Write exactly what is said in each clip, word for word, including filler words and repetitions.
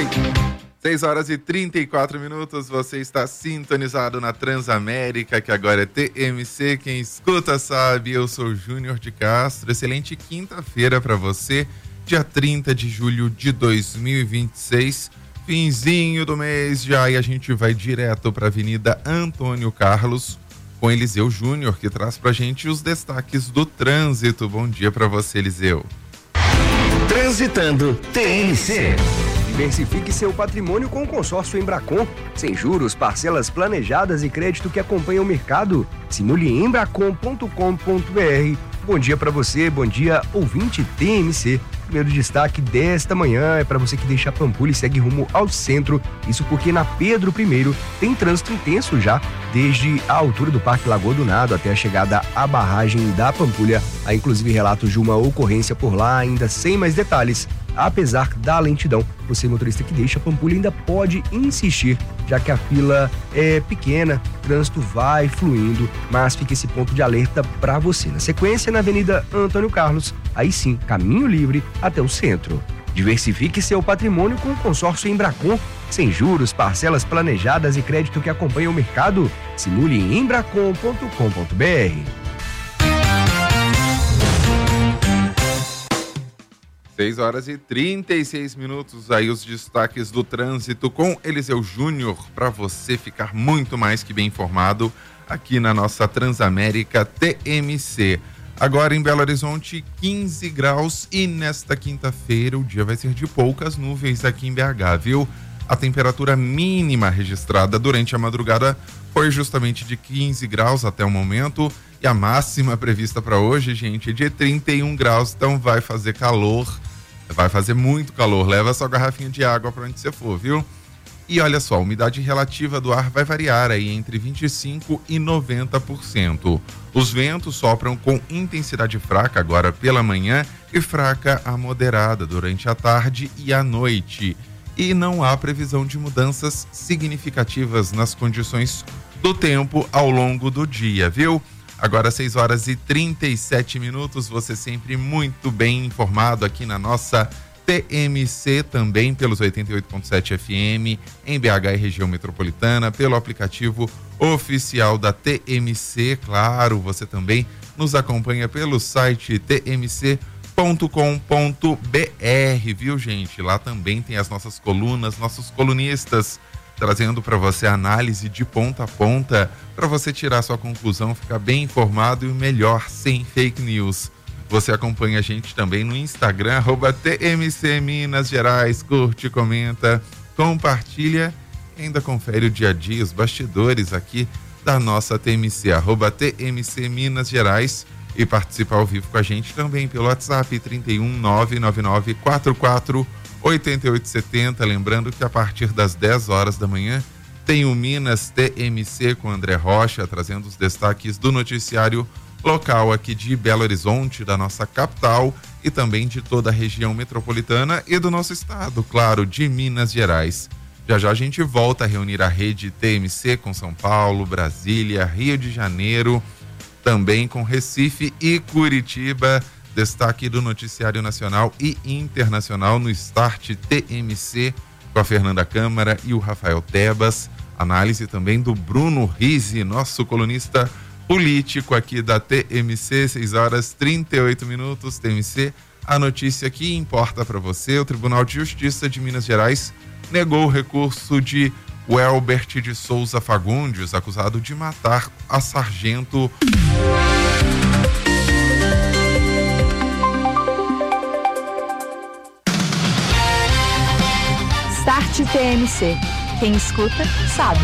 seis horas e trinta e quatro minutos, você está sintonizado na Transamérica, que agora é T M C, quem escuta sabe, eu sou Júnior de Castro. Excelente quinta-feira para você, dia trinta de julho de dois mil e vinte e seis, finzinho do mês já, e a gente vai direto para a Avenida Antônio Carlos com Eliseu Júnior, que traz pra gente os destaques do trânsito. Bom dia para você, Eliseu. Transitando T M C. Diversifique seu patrimônio com o consórcio Embracon. Sem juros, parcelas planejadas e crédito que acompanha o mercado. Simule em embracon ponto com ponto b r. Bom dia para você, bom dia ouvinte T M C. Primeiro destaque desta manhã é para você que deixa a Pampulha e segue rumo ao centro. Isso porque na Pedro I tem trânsito intenso já, desde a altura do Parque Lagoa do Nado até a chegada à barragem da Pampulha. Há inclusive relatos de uma ocorrência por lá, ainda sem mais detalhes. Apesar da lentidão, você motorista que deixa a Pampulha ainda pode insistir, já que a fila é pequena, o trânsito vai fluindo, mas fica esse ponto de alerta para você. Na sequência, na Avenida Antônio Carlos, aí sim, caminho livre até o centro. Diversifique seu patrimônio com o consórcio Embracon. Sem juros, parcelas planejadas e crédito que acompanha o mercado. Simule em embracon ponto com ponto b r. seis horas e trinta e seis minutos, aí os destaques do trânsito com Eliseu Júnior, para você ficar muito mais que bem informado aqui na nossa Transamérica T M C. Agora em Belo Horizonte, quinze graus, e nesta quinta-feira o dia vai ser de poucas nuvens aqui em B H, viu? A temperatura mínima registrada durante a madrugada foi justamente de quinze graus até o momento, e a máxima prevista para hoje, gente, é de trinta e um graus, então vai fazer calor, vai fazer muito calor. Leva sua garrafinha de água para onde você for, viu? E olha só, a umidade relativa do ar vai variar aí entre vinte e cinco por cento e noventa por cento. Os ventos sopram com intensidade fraca agora pela manhã e fraca a moderada durante a tarde e a noite. E não há previsão de mudanças significativas nas condições do tempo ao longo do dia, viu? Agora seis horas e trinta e sete minutos, você sempre muito bem informado aqui na nossa T M C, também pelos oitenta e oito ponto sete F M, em B H e região metropolitana, pelo aplicativo oficial da T M C, claro, você também nos acompanha pelo site t m c ponto com ponto b r, viu, gente? Lá também tem as nossas colunas, nossos colunistas, trazendo para você análise de ponta a ponta, para você tirar sua conclusão, ficar bem informado e o melhor, sem fake news. Você acompanha a gente também no Instagram, arroba T M C Minas Gerais, curte, comenta, compartilha e ainda confere o dia a dia, os bastidores aqui da nossa T M C, arroba T M C Minas Gerais, e participa ao vivo com a gente também pelo WhatsApp trinta e um, nove nove nove, quatro quatro oito oito sete zero. Lembrando que a partir das dez horas da manhã tem o Minas T M C com André Rocha, trazendo os destaques do noticiário local aqui de Belo Horizonte, da nossa capital, e também de toda a região metropolitana e do nosso estado, claro, de Minas Gerais. Já já a gente volta a reunir a rede T M C com São Paulo, Brasília, Rio de Janeiro, também com Recife e Curitiba. Destaque do noticiário nacional e internacional no Start T M C com a Fernanda Câmara e o Rafael Tebas. Análise também do Bruno Rizzi, nosso colunista político aqui da T M C, seis horas e trinta e oito minutos. T M C, a notícia que importa para você: o Tribunal de Justiça de Minas Gerais negou o recurso de Welbert de Souza Fagundes, acusado de matar a sargento. Start T M C. Quem escuta, sabe.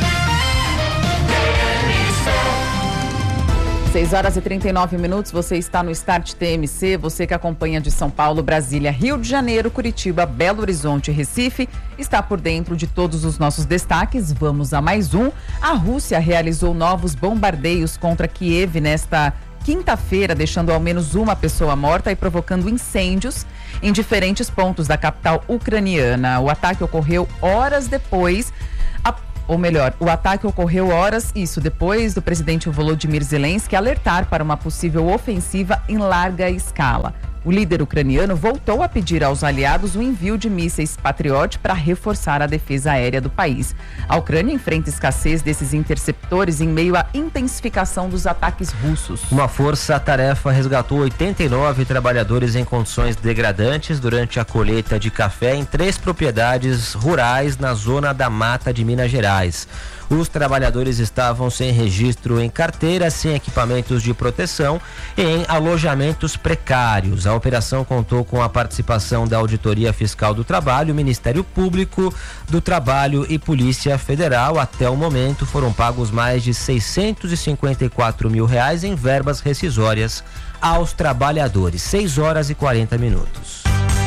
seis horas e trinta e nove minutos, você está no Start T M C, você que acompanha de São Paulo, Brasília, Rio de Janeiro, Curitiba, Belo Horizonte e Recife, está por dentro de todos os nossos destaques. Vamos a mais um. A Rússia realizou novos bombardeios contra Kiev nesta quinta-feira, deixando ao menos uma pessoa morta e provocando incêndios em diferentes pontos da capital ucraniana. O ataque ocorreu horas depois, a, ou melhor, o ataque ocorreu horas, isso, depois do presidente Volodymyr Zelensky alertar para uma possível ofensiva em larga escala. O líder ucraniano voltou a pedir aos aliados o envio de mísseis Patriot para reforçar a defesa aérea do país. A Ucrânia enfrenta escassez desses interceptores em meio à intensificação dos ataques russos. Uma força-tarefa resgatou oitenta e nove trabalhadores em condições degradantes durante a colheita de café em três propriedades rurais na zona da Mata de Minas Gerais. Os trabalhadores estavam sem registro em carteira, sem equipamentos de proteção e em alojamentos precários. A operação contou com a participação da Auditoria Fiscal do Trabalho, Ministério Público do Trabalho e Polícia Federal. Até o momento foram pagos mais de seiscentos e cinquenta e quatro mil reais em verbas rescisórias aos trabalhadores. seis horas e quarenta minutos.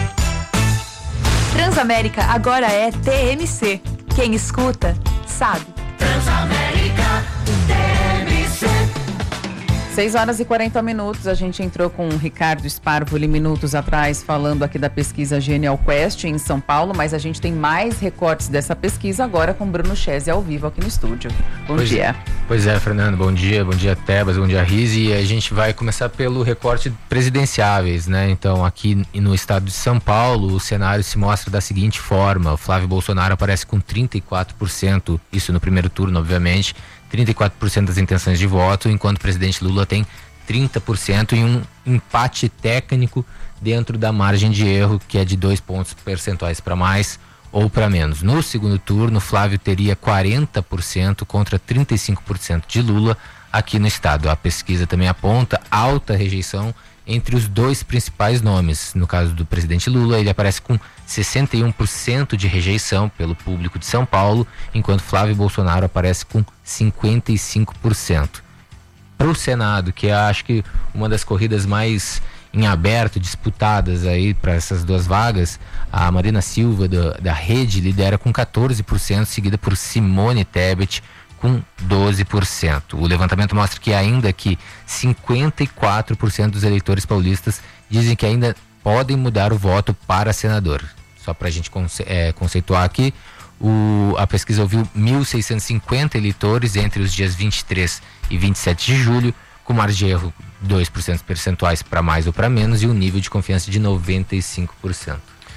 Transamérica agora é T M C. Quem escuta, sabe. Transamérica T M C. seis horas e quarenta minutos, a gente entrou com o Ricardo Sparvoli minutos atrás falando aqui da pesquisa Genial Quest em São Paulo, mas a gente tem mais recortes dessa pesquisa agora com Bruno Chese ao vivo aqui no estúdio. Bom pois, dia. Pois é, Fernando, bom dia, bom dia Tebas, bom dia Rizzi, e a gente vai começar pelo recorte presidenciáveis, né? Então aqui no estado de São Paulo o cenário se mostra da seguinte forma: o Flávio Bolsonaro aparece com trinta e quatro por cento, isso no primeiro turno obviamente, trinta e quatro por cento das intenções de voto, enquanto o presidente Lula tem trinta por cento e um empate técnico dentro da margem de erro, que é de dois pontos percentuais para mais ou para menos. No segundo turno, Flávio teria quarenta por cento contra trinta e cinco por cento de Lula aqui no estado. A pesquisa também aponta alta rejeição entre os dois principais nomes. No caso do presidente Lula, ele aparece com sessenta e um por cento de rejeição pelo público de São Paulo, enquanto Flávio Bolsonaro aparece com cinquenta e cinco por cento. Para o Senado, que é acho que uma das corridas mais em aberto, disputadas aí para essas duas vagas, a Marina Silva da, da Rede lidera com quatorze por cento, seguida por Simone Tebet com doze por cento. O levantamento mostra que ainda que cinquenta e quatro por cento dos eleitores paulistas dizem que ainda podem mudar o voto para senador. Só para a gente conce- é, conceituar aqui, o, a pesquisa ouviu mil seiscentos e cinquenta eleitores entre os dias vinte e três e vinte e sete de julho, com margem de erro dois por cento percentuais para mais ou para menos e um nível de confiança de noventa e cinco por cento.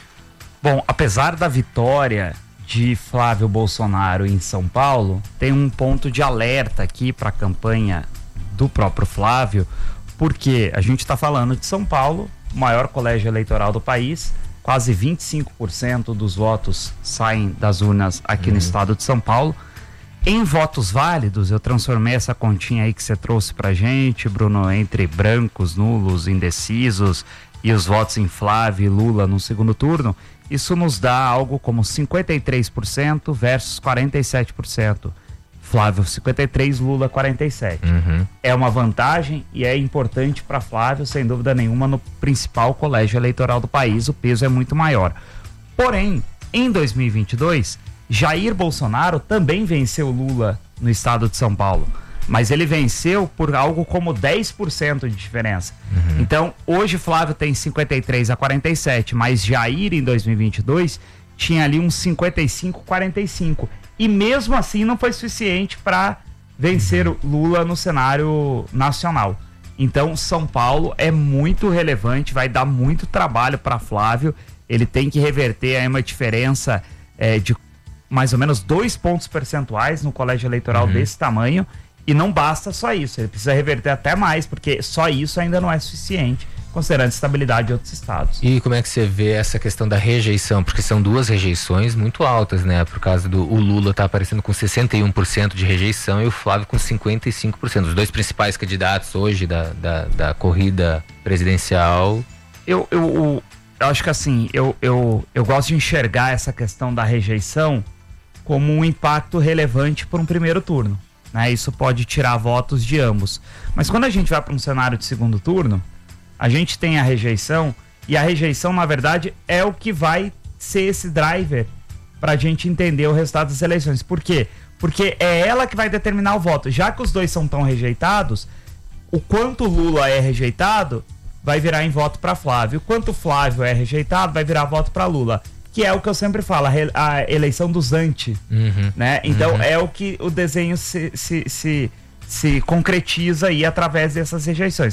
Bom, apesar da vitória de Flávio Bolsonaro em São Paulo, tem um ponto de alerta aqui para a campanha do próprio Flávio, porque a gente está falando de São Paulo, o maior colégio eleitoral do país, quase vinte e cinco por cento dos votos saem das urnas aqui uhum. no estado de São Paulo. Em votos válidos, eu transformei essa continha aí que você trouxe pra gente, Bruno, entre brancos, nulos, indecisos e os votos em Flávio e Lula no segundo turno. Isso nos dá algo como cinquenta e três por cento versus quarenta e sete por cento. Flávio cinquenta e três, Lula quarenta e sete. Uhum. É uma vantagem e é importante para Flávio, sem dúvida nenhuma, no principal colégio eleitoral do país. O peso é muito maior. Porém, em dois mil e vinte e dois, Jair Bolsonaro também venceu Lula no estado de São Paulo, mas ele venceu por algo como dez por cento de diferença. Uhum. Então, hoje Flávio tem cinquenta e três a quarenta e sete, mas Jair em dois mil e vinte e dois tinha ali uns cinquenta e cinco a quarenta e cinco. E mesmo assim não foi suficiente para vencer o Lula no cenário nacional. Então, São Paulo é muito relevante, vai dar muito trabalho para Flávio. Ele tem que reverter aí uma diferença é, de mais ou menos dois pontos percentuais no colégio eleitoral uhum. desse tamanho, e não basta só isso, ele precisa reverter até mais, porque só isso ainda não é suficiente, considerando a estabilidade de outros estados. E como é que você vê essa questão da rejeição? Porque são duas rejeições muito altas, né? Por causa do o Lula tá aparecendo com sessenta e um por cento de rejeição e o Flávio com cinquenta e cinco por cento. Os dois principais candidatos hoje da, da, da corrida presidencial. Eu, eu, eu, eu acho que assim, eu, eu, eu gosto de enxergar essa questão da rejeição como um impacto relevante para um primeiro turno, né? Isso pode tirar votos de ambos. Mas quando a gente vai para um cenário de segundo turno, a gente tem a rejeição, e a rejeição, na verdade, é o que vai ser esse driver para a gente entender o resultado das eleições. Por quê? Porque é ela que vai determinar o voto. Já que os dois são tão rejeitados, o quanto Lula é rejeitado vai virar em voto para Flávio. O quanto Flávio é rejeitado vai virar voto para Lula. Que é o que eu sempre falo, a, re, a eleição dos anti, uhum, né? Então uhum. é o que o desenho se, se, se, se concretiza aí através dessas rejeições.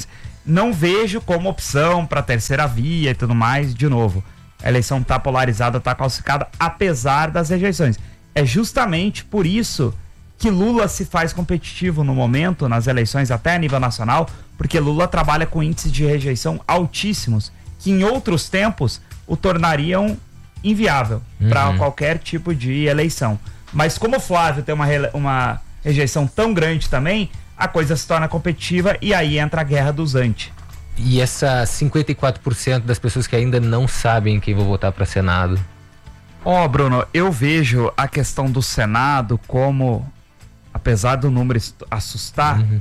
não vejo como opção para terceira via e tudo mais. De novo, a eleição está polarizada, está calcificada, apesar das rejeições. É justamente por isso que Lula se faz competitivo no momento, nas eleições até a nível nacional, porque Lula trabalha com índices de rejeição altíssimos, que em outros tempos o tornariam inviável uhum. para qualquer tipo de eleição. Mas como o Flávio tem uma, uma rejeição tão grande também, a coisa se torna competitiva e aí entra a guerra dos anti. E essa cinquenta e quatro por cento das pessoas que ainda não sabem quem vão votar para Senado? Ó, oh, Bruno, eu vejo a questão do Senado como, apesar do número assustar, uhum.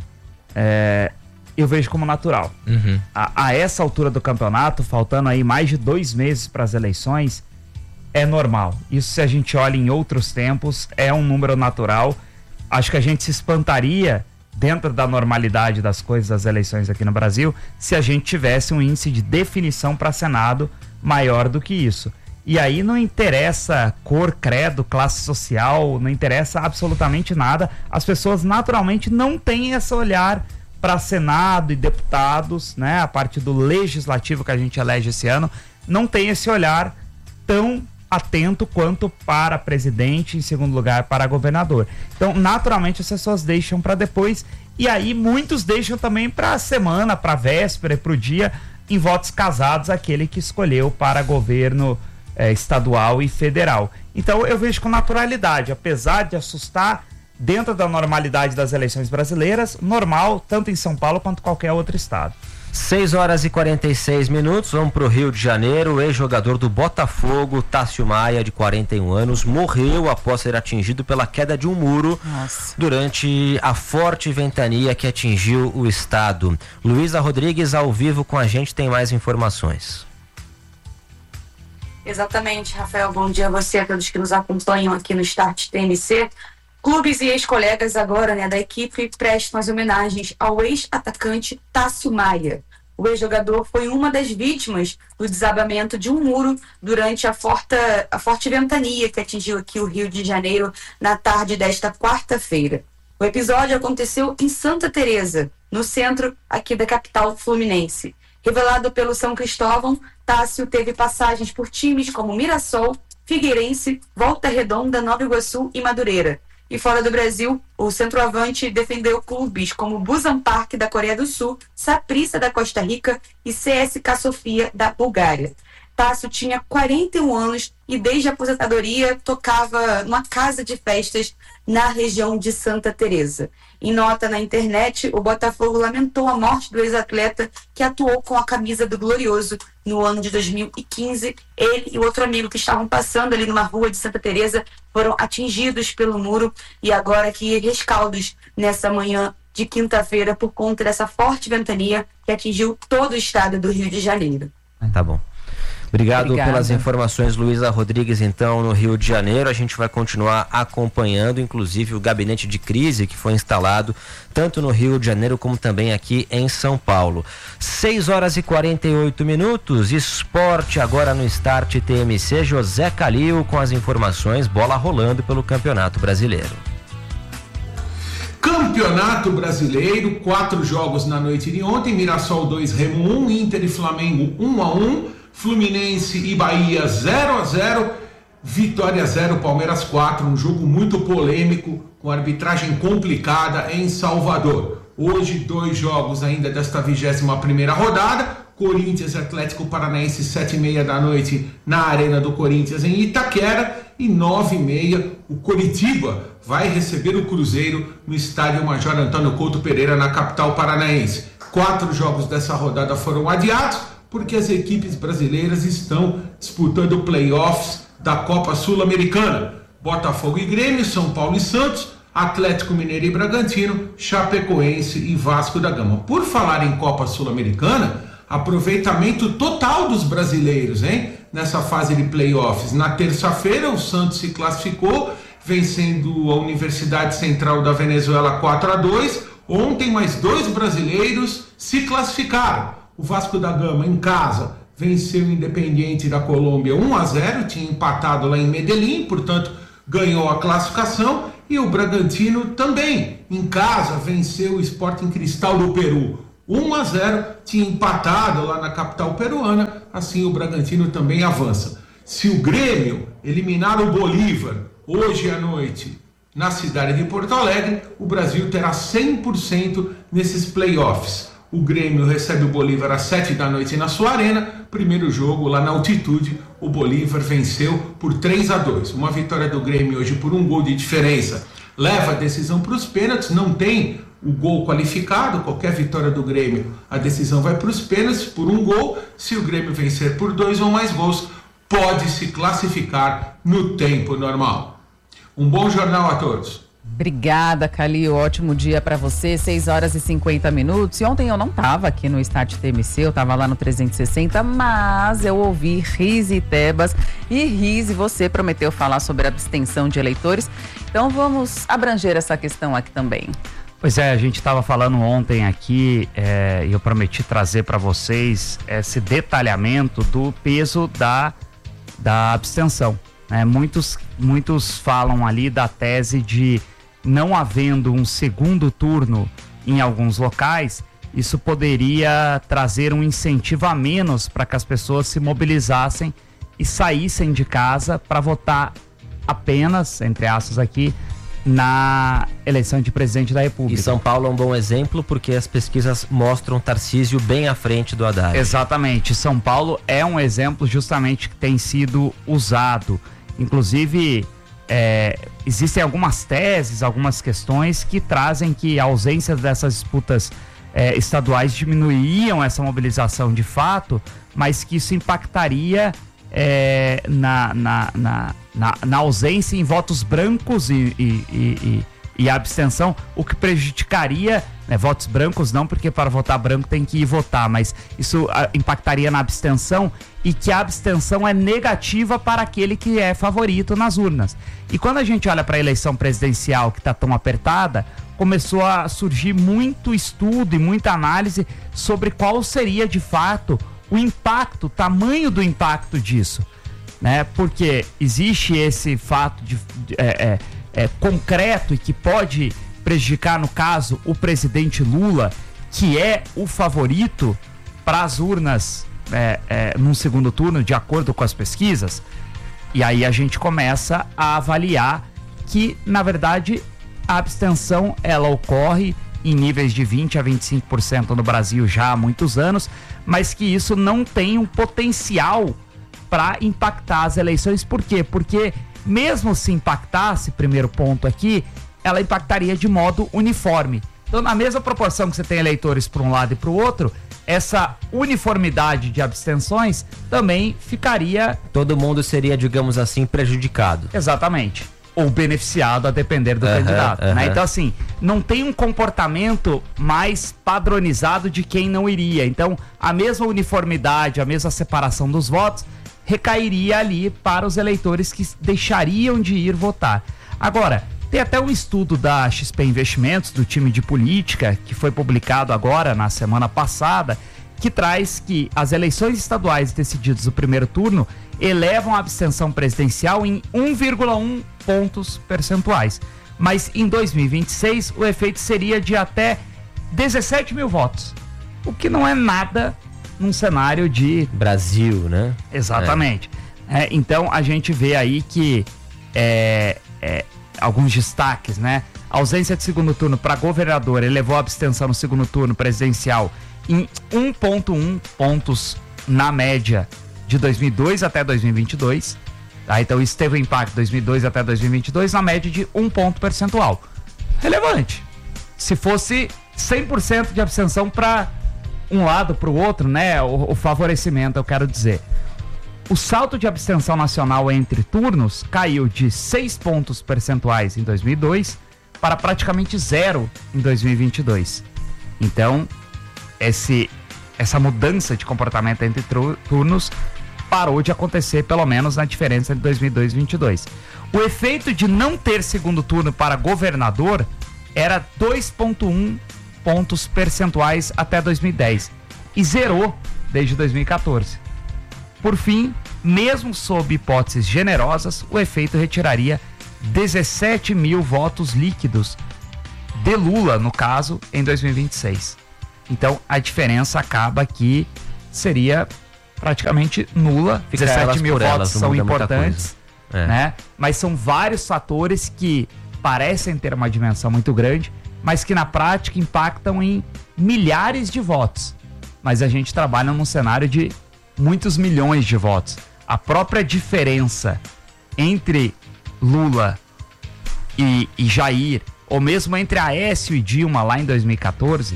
é, eu vejo como natural. Uhum. A, a essa altura do campeonato, faltando aí mais de dois meses para as eleições, é normal. Isso, se a gente olha em outros tempos, é um número natural. Acho que a gente se espantaria, dentro da normalidade das coisas das eleições aqui no Brasil, se a gente tivesse um índice de definição para Senado maior do que isso. E aí não interessa cor, credo, classe social, não interessa absolutamente nada. As pessoas naturalmente não têm esse olhar para Senado e deputados, né? A parte do legislativo que a gente elege esse ano, não tem esse olhar tão atento quanto para presidente, em segundo lugar para governador. Então, naturalmente, as pessoas deixam para depois, e aí muitos deixam também para a semana, para a véspera e para o dia, em votos casados, aquele que escolheu para governo é, estadual e federal. Então, eu vejo com naturalidade, apesar de assustar, dentro da normalidade das eleições brasileiras, normal, tanto em São Paulo quanto qualquer outro estado. seis horas e quarenta e seis minutos, vamos para o Rio de Janeiro. O ex-jogador do Botafogo, Tássio Maia, de quarenta e um anos, morreu após ser atingido pela queda de um muro Nossa. durante a forte ventania que atingiu o estado. Luísa Rodrigues, ao vivo com a gente, tem mais informações. Exatamente, Rafael. Bom dia a você, a todos que nos acompanham aqui no Start T M C. Clubes e ex-colegas agora, né, da equipe prestam as homenagens ao ex-atacante Tássio Maia. O ex-jogador foi uma das vítimas do desabamento de um muro durante a, forta, a forte ventania que atingiu aqui o Rio de Janeiro na tarde desta quarta-feira. O episódio aconteceu em Santa Teresa, no centro aqui da capital fluminense. Revelado pelo São Cristóvão, Tássio teve passagens por times como Mirassol, Figueirense, Volta Redonda, Nova Iguaçu e Madureira. E fora do Brasil, o centroavante defendeu clubes como Busan Park da Coreia do Sul, Saprissa da Costa Rica e C S K A Sofia da Bulgária. Tássio tinha quarenta e um anos e desde a aposentadoria tocava numa casa de festas na região de Santa Teresa. Em nota na internet, o Botafogo lamentou a morte do ex-atleta que atuou com a camisa do Glorioso no ano de dois mil e quinze. Ele e outro amigo que estavam passando ali numa rua de Santa Teresa foram atingidos pelo muro e agora aqui rescaldos nessa manhã de quinta-feira por conta dessa forte ventania que atingiu todo o estado do Rio de Janeiro. Tá bom. Obrigado Obrigada. pelas informações, Luísa Rodrigues. Então, no Rio de Janeiro, a gente vai continuar acompanhando, inclusive, o gabinete de crise que foi instalado tanto no Rio de Janeiro como também aqui em São Paulo. seis horas e quarenta e oito minutos, esporte agora no Start T M C. José Calil com as informações, bola rolando pelo Campeonato Brasileiro. Campeonato Brasileiro, quatro jogos na noite de ontem, Mirassol dois, Remo um, Inter e Flamengo um a um, Fluminense e Bahia zero a zero, Vitória zero, Palmeiras quatro, um jogo muito polêmico, com arbitragem complicada em Salvador. Hoje, dois jogos ainda desta vigésima primeira rodada, Corinthians e Atlético Paranaense, sete e meia da noite, na Arena do Corinthians em Itaquera, e nove e meia, o Coritiba vai receber o Cruzeiro no estádio Major Antônio Couto Pereira, na capital paranaense. Quatro jogos dessa rodada foram adiados, porque as equipes brasileiras estão disputando playoffs da Copa Sul-Americana. Botafogo e Grêmio, São Paulo e Santos, Atlético Mineiro e Bragantino, Chapecoense e Vasco da Gama. Por falar em Copa Sul-Americana, aproveitamento total dos brasileiros, hein? Nessa fase de playoffs. Na terça-feira, o Santos se classificou, vencendo a Universidade Central da Venezuela quatro a dois. Ontem, mais dois brasileiros se classificaram. O Vasco da Gama, em casa, venceu o Independiente da Colômbia um a zero, tinha empatado lá em Medellín, portanto, ganhou a classificação. E o Bragantino também, em casa, venceu o Sporting Cristal do Peru um a zero, tinha empatado lá na capital peruana, assim o Bragantino também avança. Se o Grêmio eliminar o Bolívar hoje à noite na cidade de Porto Alegre, o Brasil terá cem por cento nesses playoffs. O Grêmio recebe o Bolívar às sete da noite na sua arena. Primeiro jogo lá na altitude, o Bolívar venceu por três a dois. Uma vitória do Grêmio hoje por um gol de diferença leva a decisão para os pênaltis, não tem o gol qualificado. Qualquer vitória do Grêmio, a decisão vai para os pênaltis por um gol. Se o Grêmio vencer por dois ou mais gols, pode se classificar no tempo normal. Um bom jornal a todos. Obrigada, Calil. Ótimo dia para você. seis horas e cinquenta minutos. E ontem eu não estava aqui no Start T M C, eu estava lá no trezentos e sessenta, mas eu ouvi Rise e Tebas. E Rise, você prometeu falar sobre a abstenção de eleitores. Então vamos abranger essa questão aqui também. Pois é, a gente estava falando ontem aqui é, e eu prometi trazer para vocês esse detalhamento do peso da, da abstenção. É, muitos, muitos falam ali da tese de não havendo um segundo turno em alguns locais, isso poderia trazer um incentivo a menos para que as pessoas se mobilizassem e saíssem de casa para votar apenas, entre aspas aqui, na eleição de presidente da República. E São Paulo é um bom exemplo porque as pesquisas mostram Tarcísio bem à frente do Haddad. Exatamente, São Paulo é um exemplo justamente que tem sido usado. Inclusive, é, existem algumas teses, algumas questões que trazem que a ausência dessas disputas é, estaduais diminuiriam essa mobilização de fato, mas que isso impactaria é, na, na, na, na, na ausência em votos brancos e, e, e, e a abstenção, o que prejudicaria, né, votos brancos não, porque para votar branco tem que ir votar, mas isso a, impactaria na abstenção, e que a abstenção é negativa para aquele que é favorito nas urnas. E quando a gente olha para a eleição presidencial que está tão apertada, começou a surgir muito estudo e muita análise sobre qual seria de fato o impacto, o tamanho do impacto disso, né? Porque existe esse fato de, de é, é, é, concreto e que pode prejudicar, no caso, o presidente Lula, que é o favorito para as urnas É, é, num segundo turno, de acordo com as pesquisas. E aí a gente começa a avaliar que, na verdade, a abstenção ela ocorre em níveis de vinte a vinte e cinco por cento no Brasil já há muitos anos, mas que isso não tem um potencial para impactar as eleições. Por quê? Porque mesmo se impactasse, primeiro ponto aqui, ela impactaria de modo uniforme. Então, na mesma proporção que você tem eleitores para um lado e para o outro, essa uniformidade de abstenções também ficaria... Todo mundo seria, digamos assim, prejudicado. Exatamente. Ou beneficiado, a depender do uhum, candidato. Uhum. Né? Então, assim, não tem um comportamento mais padronizado de quem não iria. Então, a mesma uniformidade, a mesma separação dos votos recairia ali para os eleitores que deixariam de ir votar. Agora, tem até um estudo da X P Investimentos, do time de política, que foi publicado agora, na semana passada, que traz que as eleições estaduais decididas no primeiro turno elevam a abstenção presidencial em um vírgula um pontos percentuais. Mas em dois mil e vinte e seis, o efeito seria de até dezessete mil votos, o que não é nada num cenário de... Brasil, né? Exatamente. É. É, então, a gente vê aí que... É, é, alguns destaques, né? A ausência de segundo turno para governador elevou a abstenção no segundo turno presidencial em um vírgula um pontos na média de dois mil e dois até dois mil e vinte e dois. Tá? Então isso teve um impacto de dois mil e dois até dois mil e vinte e dois na média de um ponto percentual. Relevante. Se fosse cem por cento de abstenção para um lado, para o outro, né? O, o favorecimento, eu quero dizer. O salto de abstenção nacional entre turnos caiu de seis pontos percentuais em dois mil e dois para praticamente zero em dois mil e vinte e dois. Então, esse, essa mudança de comportamento entre turnos parou de acontecer, pelo menos na diferença entre dois mil e dois e vinte e dois. O efeito de não ter segundo turno para governador era dois vírgula um pontos percentuais até dois mil e dez e zerou desde dois mil e quatorze. Por fim, mesmo sob hipóteses generosas, o efeito retiraria dezessete mil votos líquidos de Lula, no caso, em dois mil e vinte e seis. Então a diferença acaba que seria praticamente nula. Fica dezessete elas mil por votos elas, não são muda muita importantes, coisa. É. né? Mas são vários fatores que parecem ter uma dimensão muito grande, mas que na prática impactam em milhares de votos. Mas a gente trabalha num cenário de muitos milhões de votos. A própria diferença entre Lula e, e Jair, ou mesmo entre Aécio e Dilma lá em dois mil e quatorze,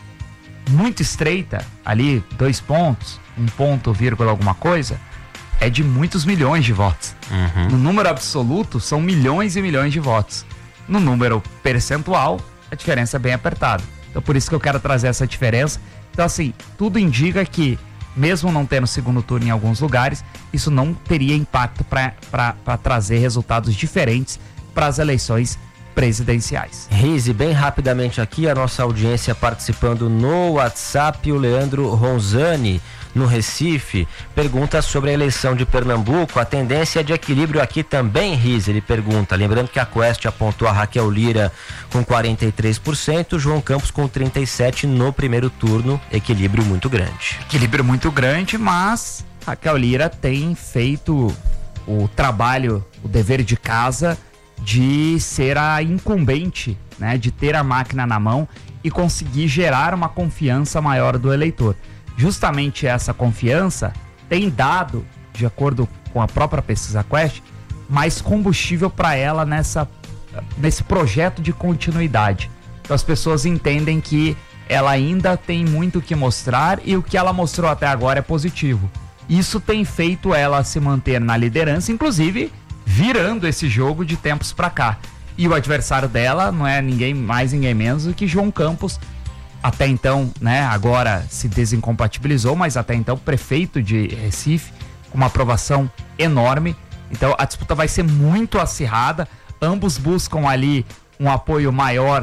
muito estreita, ali dois pontos, um ponto, vírgula alguma coisa, é de muitos milhões de votos. Uhum. No número absoluto, são milhões e milhões de votos. No número percentual, a diferença é bem apertada. Então, por isso que eu quero trazer essa diferença. Então, assim, tudo indica que, mesmo não tendo segundo turno em alguns lugares, isso não teria impacto para trazer resultados diferentes para as eleições presidenciais. Rize, bem rapidamente aqui, a nossa audiência participando no WhatsApp, o Leandro Ronzani, no Recife, pergunta sobre a eleição de Pernambuco, a tendência é de equilíbrio aqui também, Rize, ele pergunta, lembrando que a Quest apontou a Raquel Lira com quarenta e três por cento, João Campos com trinta e sete por cento no primeiro turno, equilíbrio muito grande. Equilíbrio muito grande, mas Raquel Lira tem feito o trabalho, o dever de casa de ser a incumbente, né, de ter a máquina na mão e conseguir gerar uma confiança maior do eleitor. Justamente essa confiança tem dado, de acordo com a própria pesquisa Quest, mais combustível para ela nessa, nesse projeto de continuidade. Então as pessoas entendem que ela ainda tem muito o que mostrar e o que ela mostrou até agora é positivo. Isso tem feito ela se manter na liderança, inclusive virando esse jogo de tempos para cá. E o adversário dela não é ninguém mais, ninguém menos do que João Campos, até então, né, agora se desincompatibilizou, mas até então prefeito de Recife, com uma aprovação enorme. Então a disputa vai ser muito acirrada, ambos buscam ali um apoio maior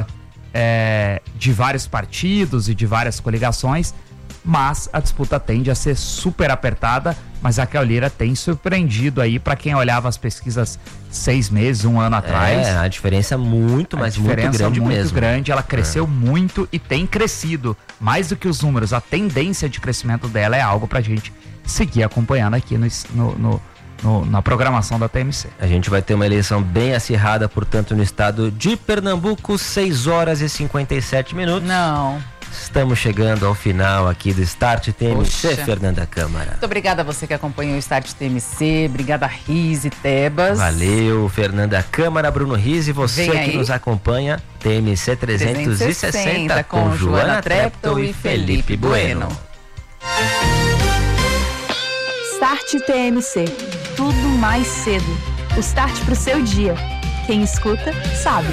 é, de vários partidos e de várias coligações, mas a disputa tende a ser super apertada, mas a Raquel Lira tem surpreendido aí para quem olhava as pesquisas seis meses, um ano atrás. É, a diferença é muito, mas muito grande muito mesmo. grande, ela cresceu é. muito e tem crescido, mais do que os números, a tendência de crescimento dela é algo pra gente seguir acompanhando aqui no, no, no, no, na programação da T M C. A gente vai ter uma eleição bem acirrada, portanto, no estado de Pernambuco, seis horas e cinquenta e sete minutos. Não. Estamos chegando ao final aqui do Start T M C, Poxa. Fernanda Câmara. Muito obrigada a você que acompanhou o Start T M C, obrigada Rize, Tebas. Valeu, Fernanda Câmara, Bruno Rize, você que nos acompanha, T M C trezentos e sessenta com Joana Treptow e Felipe Bueno. Start T M C, tudo mais cedo. O start pro seu dia. Quem escuta, sabe.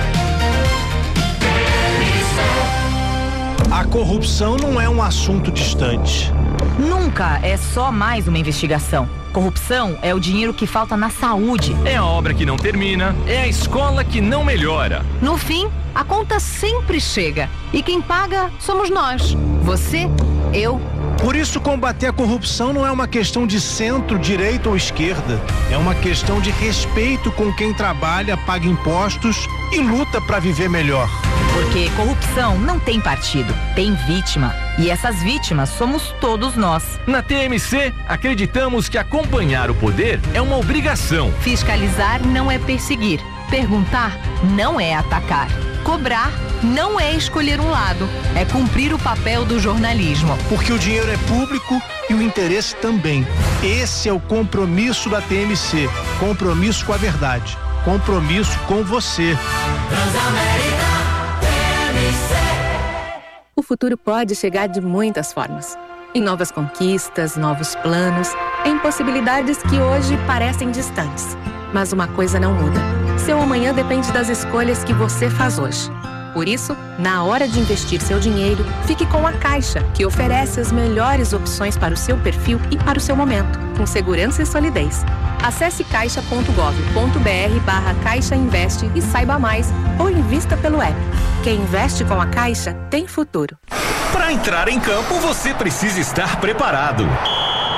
A corrupção não é um assunto distante. Nunca é só mais uma investigação. Corrupção é o dinheiro que falta na saúde. É a obra que não termina, é a escola que não melhora. No fim, a conta sempre chega. E quem paga somos nós. Você, eu. Por isso, combater a corrupção não é uma questão de centro, direita ou esquerda. É uma questão de respeito com quem trabalha, paga impostos e luta para viver melhor. Porque corrupção não tem partido, tem vítima. E essas vítimas somos todos nós. Na T M C, acreditamos que acompanhar o poder é uma obrigação. Fiscalizar não é perseguir. Perguntar não é atacar. Cobrar não é escolher um lado, é cumprir o papel do jornalismo. Porque o dinheiro é público e o interesse também. Esse é o compromisso da T M C. Compromisso com a verdade. Compromisso com você. Transamérica, T M C. O futuro pode chegar de muitas formas. Em novas conquistas, novos planos, em possibilidades que hoje parecem distantes. Mas uma coisa não muda. Seu amanhã depende das escolhas que você faz hoje. Por isso, na hora de investir seu dinheiro, fique com a Caixa, que oferece as melhores opções para o seu perfil e para o seu momento, com segurança e solidez. Acesse caixa ponto gov ponto br barra Caixa Investe e saiba mais, ou invista pelo app. Quem investe com a Caixa tem futuro. Para entrar em campo, você precisa estar preparado.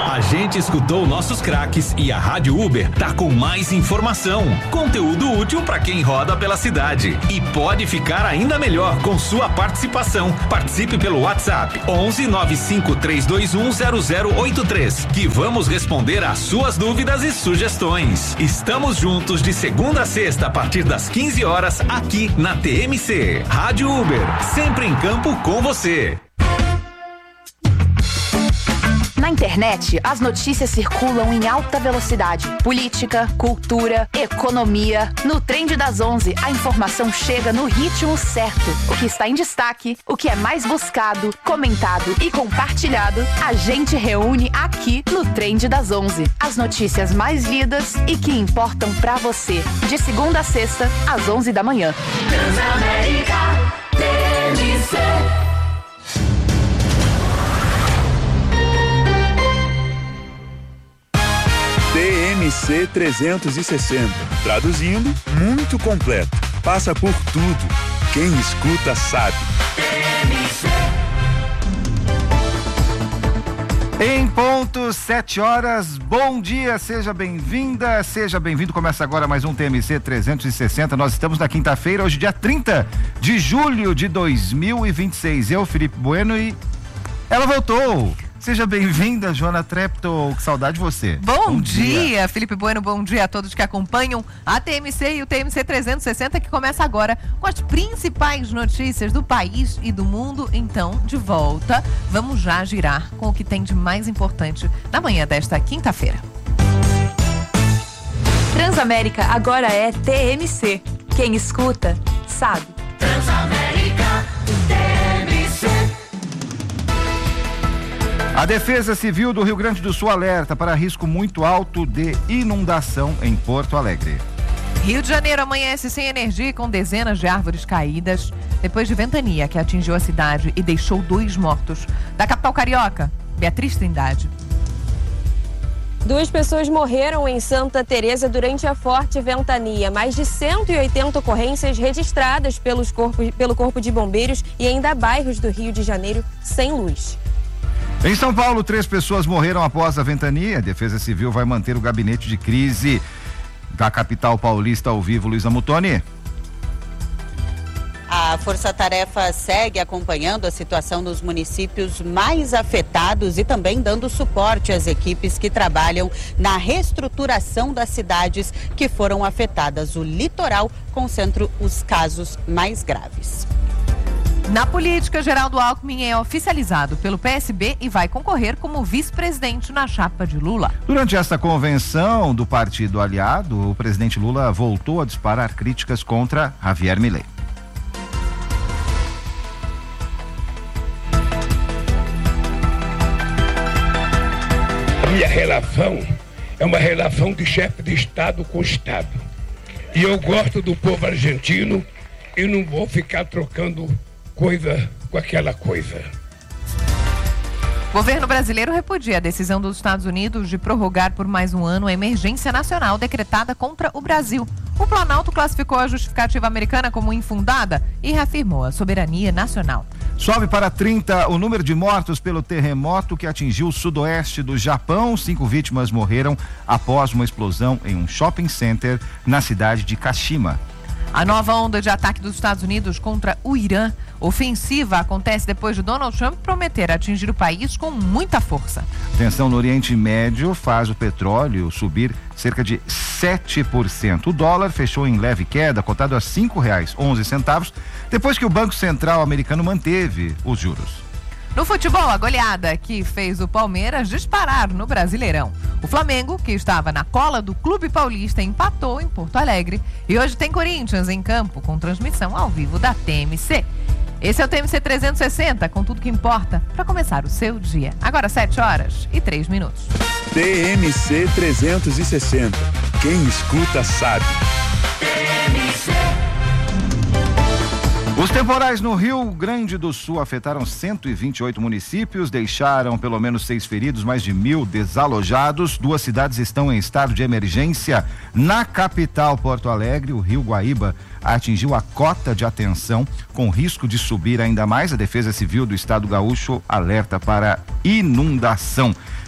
A gente escutou nossos craques e a Rádio Uber tá com mais informação, conteúdo útil para quem roda pela cidade. E pode ficar ainda melhor com sua participação. Participe pelo WhatsApp onze nove cinco três dois um zero zero oito três, que vamos responder às suas dúvidas e sugestões. Estamos juntos de segunda a sexta a partir das quinze horas aqui na T M C. Rádio Uber, sempre em campo com você. Na internet, as notícias circulam em alta velocidade. Política, cultura, economia. No Trend das onze, a informação chega no ritmo certo. O que está em destaque, o que é mais buscado, comentado e compartilhado, a gente reúne aqui no Trend das onze. As notícias mais lidas e que importam pra você. De segunda a sexta, às onze da manhã. Transamérica T M C. T M C trezentos e sessenta. Traduzindo, muito completo. Passa por tudo. Quem escuta sabe. Em ponto, sete horas, bom dia, seja bem-vinda, seja bem-vindo. Começa agora mais um T M C trezentos e sessenta. Nós estamos na quinta-feira, hoje dia trinta de julho de dois mil e vinte e seis. Eu, Felipe Bueno, e ela voltou. Seja bem-vinda, Joana Trepto, que saudade de você. Bom, bom dia. dia, Felipe Bueno, bom dia a todos que acompanham a T M C e o T M C trezentos e sessenta, que começa agora com as principais notícias do país e do mundo. Então, de volta, vamos já girar com o que tem de mais importante na manhã desta quinta-feira. Transamérica agora é T M C. Quem escuta, sabe. Transamérica T M C. A Defesa Civil do Rio Grande do Sul alerta para risco muito alto de inundação em Porto Alegre. Rio de Janeiro amanhece sem energia, com dezenas de árvores caídas depois de ventania que atingiu a cidade e deixou dois mortos. Da capital carioca, Beatriz Trindade. Duas pessoas morreram em Santa Teresa durante a forte ventania. Mais de cento e oitenta ocorrências registradas pelos corpos, pelo Corpo de Bombeiros e ainda bairros do Rio de Janeiro sem luz. Em São Paulo, três pessoas morreram após a ventania. A Defesa Civil vai manter o gabinete de crise da capital paulista ao vivo. Luísa Mutoni. A Força Tarefa segue acompanhando a situação nos municípios mais afetados e também dando suporte às equipes que trabalham na reestruturação das cidades que foram afetadas. O litoral concentra os casos mais graves. Na política, Geraldo Alckmin é oficializado pelo P S B e vai concorrer como vice-presidente na chapa de Lula. Durante esta convenção do partido aliado, o presidente Lula voltou a disparar críticas contra Javier Milei. A minha relação é uma relação de chefe de Estado com o Estado. E eu gosto do povo argentino e não vou ficar trocando coisa com aquela coisa. O governo brasileiro repudia a decisão dos Estados Unidos de prorrogar por mais um ano a emergência nacional decretada contra o Brasil. O Planalto classificou a justificativa americana como infundada e reafirmou a soberania nacional. Sobe para trinta o número de mortos pelo terremoto que atingiu o sudoeste do Japão. Cinco vítimas morreram após uma explosão em um shopping center na cidade de Kashima. A nova onda de ataque dos Estados Unidos contra o Irã ofensiva acontece depois de Donald Trump prometer atingir o país com muita força. Tensão no Oriente Médio faz o petróleo subir cerca de sete por cento. O dólar fechou em leve queda, cotado a cinco reais e onze centavos, depois que o Banco Central americano manteve os juros. No futebol, a goleada que fez o Palmeiras disparar no Brasileirão. O Flamengo, que estava na cola do Clube Paulista, empatou em Porto Alegre. E hoje tem Corinthians em campo, com transmissão ao vivo da T M C. Esse é o T M C trezentos e sessenta, com tudo que importa para começar o seu dia. Agora sete horas e três minutos. T M C trezentos e sessenta. Quem escuta sabe. T M C. Os temporais no Rio Grande do Sul afetaram cento e vinte e oito municípios, deixaram pelo menos seis feridos, mais de mil desalojados. Duas cidades estão em estado de emergência. Na capital, Porto Alegre, o Rio Guaíba atingiu a cota de atenção, com risco de subir ainda mais. A Defesa Civil do Estado Gaúcho alerta para inundação.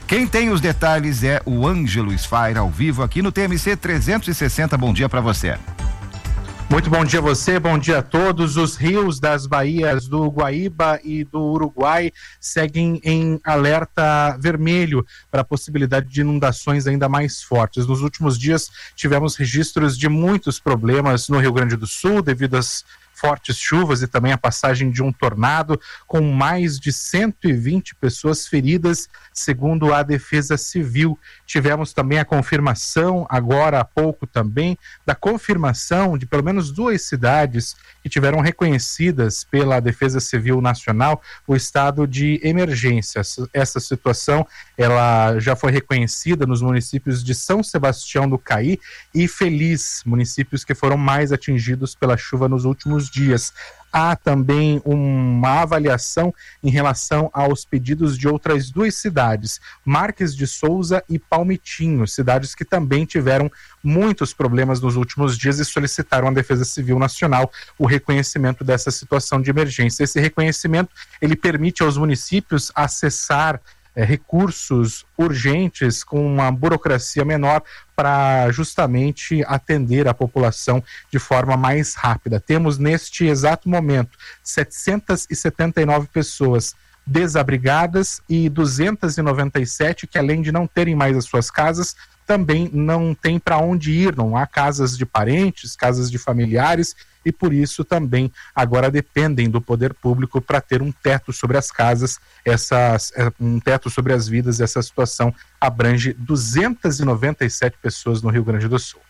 Quem tem os detalhes é o Ângelo Sfaira, ao vivo aqui no T M C trezentos e sessenta. Bom dia para você. Muito bom dia a você, bom dia a todos. Os rios das baías do Guaíba e do Uruguai seguem em alerta vermelho para a possibilidade de inundações ainda mais fortes. Nos últimos dias tivemos registros de muitos problemas no Rio Grande do Sul devido às fortes chuvas e também a passagem de um tornado, com mais de cento e vinte pessoas feridas, segundo a Defesa Civil. Tivemos também a confirmação, agora há pouco também, da confirmação de pelo menos duas cidades que tiveram reconhecidas pela Defesa Civil Nacional o estado de emergência. Essa situação, ela já foi reconhecida nos municípios de São Sebastião do Caí e Feliz, municípios que foram mais atingidos pela chuva nos últimos dias. Há também uma avaliação em relação aos pedidos de outras duas cidades, Marques de Souza e Palmitinho, cidades que também tiveram muitos problemas nos últimos dias e solicitaram à Defesa Civil Nacional o reconhecimento dessa situação de emergência. Esse reconhecimento, ele permite aos municípios acessar É, recursos urgentes com uma burocracia menor para justamente atender a população de forma mais rápida. Temos neste exato momento setecentas e setenta e nove pessoas desabrigadas e duzentas e noventa e sete que, além de não terem mais as suas casas, também não tem para onde ir, não há casas de parentes, casas de familiares, e por isso também agora dependem do poder público para ter um teto sobre as casas, essas, um teto sobre as vidas. Essa situação abrange duzentas e noventa e sete pessoas no Rio Grande do Sul.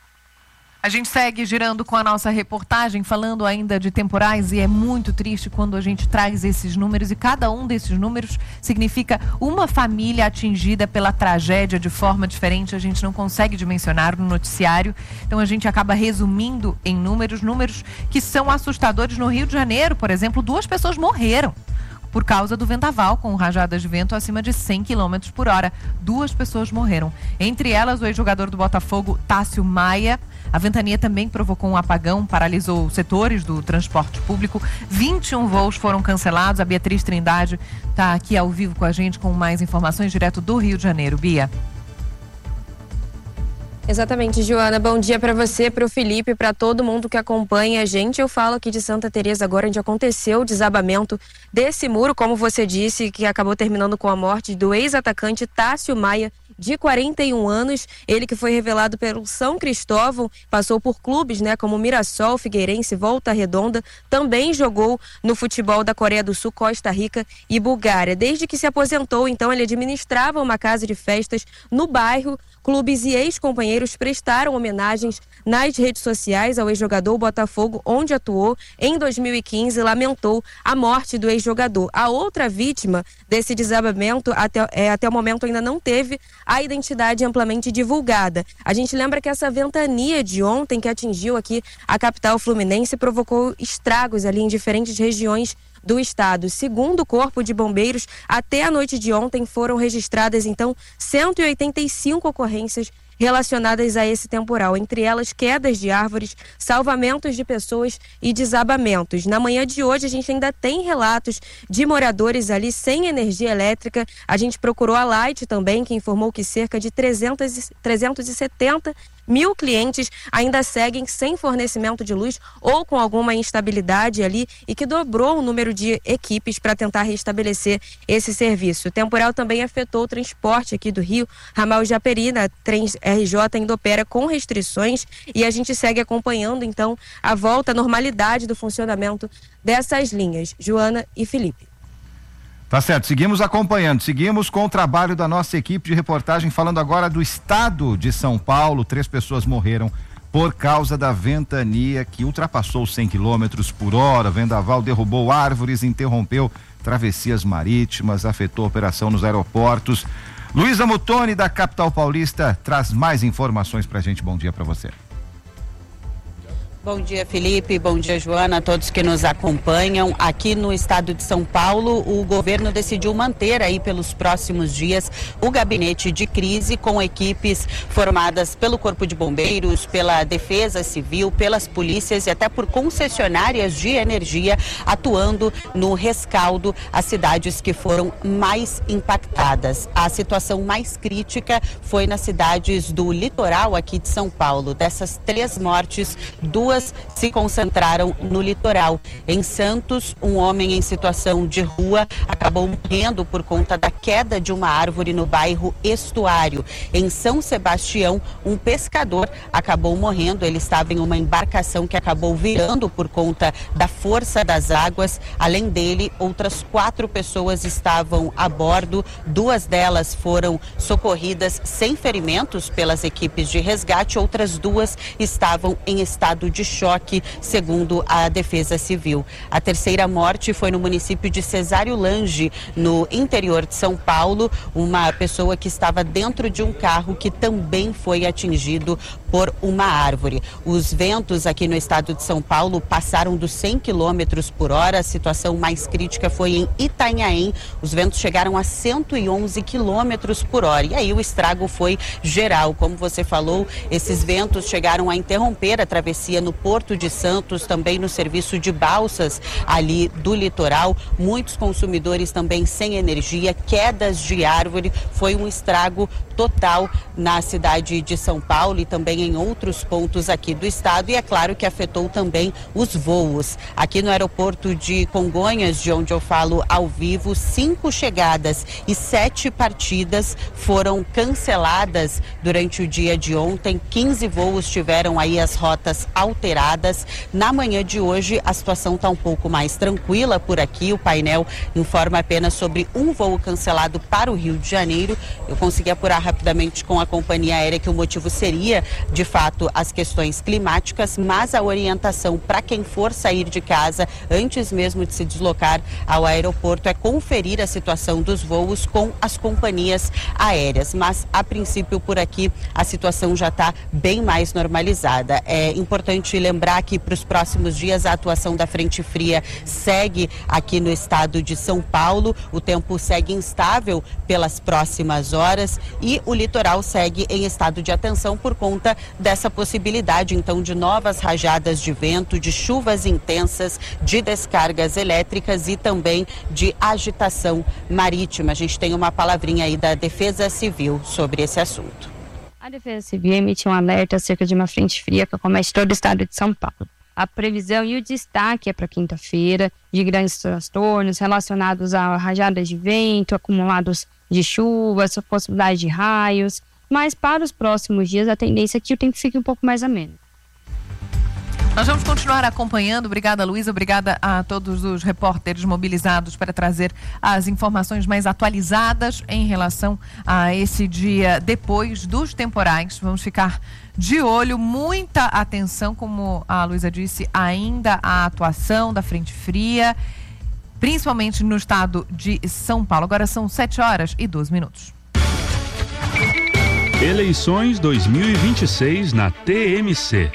A gente segue girando com a nossa reportagem, falando ainda de temporais, e é muito triste quando a gente traz esses números, e cada um desses números significa uma família atingida pela tragédia de forma diferente. A gente não consegue dimensionar no noticiário, então a gente acaba resumindo em números, números que são assustadores. No Rio de Janeiro, por exemplo, duas pessoas morreram por causa do vendaval, com rajadas de vento acima de cem quilômetros por hora. Duas pessoas morreram. Entre elas, o ex-jogador do Botafogo, Tássio Maia. A ventania também provocou um apagão, paralisou setores do transporte público. vinte e um voos foram cancelados. A Beatriz Trindade está aqui ao vivo com a gente com mais informações direto do Rio de Janeiro. Bia. Exatamente, Joana. Bom dia para você, para o Felipe, para todo mundo que acompanha a gente. Eu falo aqui de Santa Teresa agora, onde aconteceu o desabamento desse muro, como você disse, que acabou terminando com a morte do ex-atacante Tássio Maia, de quarenta e um anos, ele que foi revelado pelo São Cristóvão, passou por clubes, né, como Mirassol, Figueirense, Volta Redonda, também jogou no futebol da Coreia do Sul, Costa Rica e Bulgária. Desde que se aposentou, então, ele administrava uma casa de festas no bairro. Clubes e ex-companheiros prestaram homenagens nas redes sociais ao ex-jogador Botafogo, onde atuou em dois mil e quinze, e lamentou a morte do ex-jogador. A outra vítima desse desabamento, até, é, até o momento, ainda não teve a identidade amplamente divulgada. A gente lembra que essa ventania de ontem, que atingiu aqui a capital fluminense, provocou estragos ali em diferentes regiões do estado. Segundo o Corpo de Bombeiros, até a noite de ontem foram registradas, então, cento e oitenta e cinco ocorrências relacionadas a esse temporal, entre elas quedas de árvores, salvamentos de pessoas e desabamentos. Na manhã de hoje a gente ainda tem relatos de moradores ali sem energia elétrica. A gente procurou a Light também, que informou que cerca de trezentos e setenta mil clientes ainda seguem sem fornecimento de luz ou com alguma instabilidade ali, e que dobrou o número de equipes para tentar restabelecer esse serviço. O temporal também afetou o transporte aqui do Rio. Ramal Japerina, trem R J ainda opera com restrições, e a gente segue acompanhando então a volta à normalidade do funcionamento dessas linhas. Joana e Felipe. Tá certo, seguimos acompanhando, seguimos com o trabalho da nossa equipe de reportagem, falando agora do estado de São Paulo. Três pessoas morreram por causa da ventania que ultrapassou cem quilômetros por hora. Vendaval derrubou árvores, interrompeu travessias marítimas, afetou a operação nos aeroportos. Luísa Mutoni, da capital paulista, traz mais informações pra gente. Bom dia pra você. Bom dia, Felipe. Bom dia, Joana, a todos que nos acompanham. Aqui no estado de São Paulo, o governo decidiu manter aí pelos próximos dias o gabinete de crise com equipes formadas pelo Corpo de Bombeiros, pela Defesa Civil, pelas polícias e até por concessionárias de energia atuando no rescaldo às cidades que foram mais impactadas. A situação mais crítica foi nas cidades do litoral aqui de São Paulo. Dessas três mortes, duas se concentraram no litoral. Em Santos, um homem em situação de rua acabou morrendo por conta da queda de uma árvore no bairro Estuário. Em São Sebastião, um pescador acabou morrendo. Ele estava em uma embarcação que acabou virando por conta da força das águas. Além dele, outras quatro pessoas estavam a bordo. Duas delas foram socorridas sem ferimentos pelas equipes de resgate. Outras duas estavam em estado de choque, segundo a Defesa Civil. A terceira morte foi no município de Cesário Lange, no interior de São Paulo, uma pessoa que estava dentro de um carro que também foi atingido por uma árvore. Os ventos aqui no estado de São Paulo passaram dos cem quilômetros por hora. A situação mais crítica foi em Itanhaém. Os ventos chegaram a cento e onze quilômetros por hora. E aí o estrago foi geral. Como você falou, esses ventos chegaram a interromper a travessia no Porto de Santos, também no serviço de balsas ali do litoral. Muitos consumidores também sem energia, quedas de árvore. Foi um estrago total na cidade de São Paulo e também em outros pontos aqui do estado. E é claro que afetou também os voos. Aqui no aeroporto de Congonhas, de onde eu falo ao vivo, cinco chegadas e sete partidas foram canceladas durante o dia de ontem. quinze voos tiveram aí as rotas alteradas. Na manhã de hoje, a situação está um pouco mais tranquila por aqui. O painel informa apenas sobre um voo cancelado para o Rio de Janeiro. Eu consegui apurar rapidamente com a companhia aérea que o motivo seria, de fato, as questões climáticas, mas a orientação para quem for sair de casa, antes mesmo de se deslocar ao aeroporto, é conferir a situação dos voos com as companhias aéreas. Mas, a princípio, por aqui, a situação já está bem mais normalizada. É importante lembrar que para os próximos dias a atuação da frente fria segue aqui no estado de São Paulo. O tempo segue instável pelas próximas horas e o litoral segue em estado de atenção por conta dessa possibilidade, então, de novas rajadas de vento, de chuvas intensas, de descargas elétricas e também de agitação marítima. A gente tem uma palavrinha aí da Defesa Civil sobre esse assunto. A Defesa Civil emitiu um alerta acerca de uma frente fria que acomete todo o estado de São Paulo. A previsão e o destaque é para quinta-feira de grandes transtornos relacionados a rajadas de vento, acumulados de chuvas, possibilidade de raios, mas para os próximos dias a tendência é que o tempo fique um pouco mais ameno. Nós vamos continuar acompanhando. Obrigada, Luísa. Obrigada a todos os repórteres mobilizados para trazer as informações mais atualizadas em relação a esse dia depois dos temporais. Vamos ficar de olho, muita atenção, como a Luísa disse, ainda a atuação da frente fria, principalmente no estado de São Paulo. Agora são sete horas e doze minutos. Eleições dois mil e vinte e seis na T M C.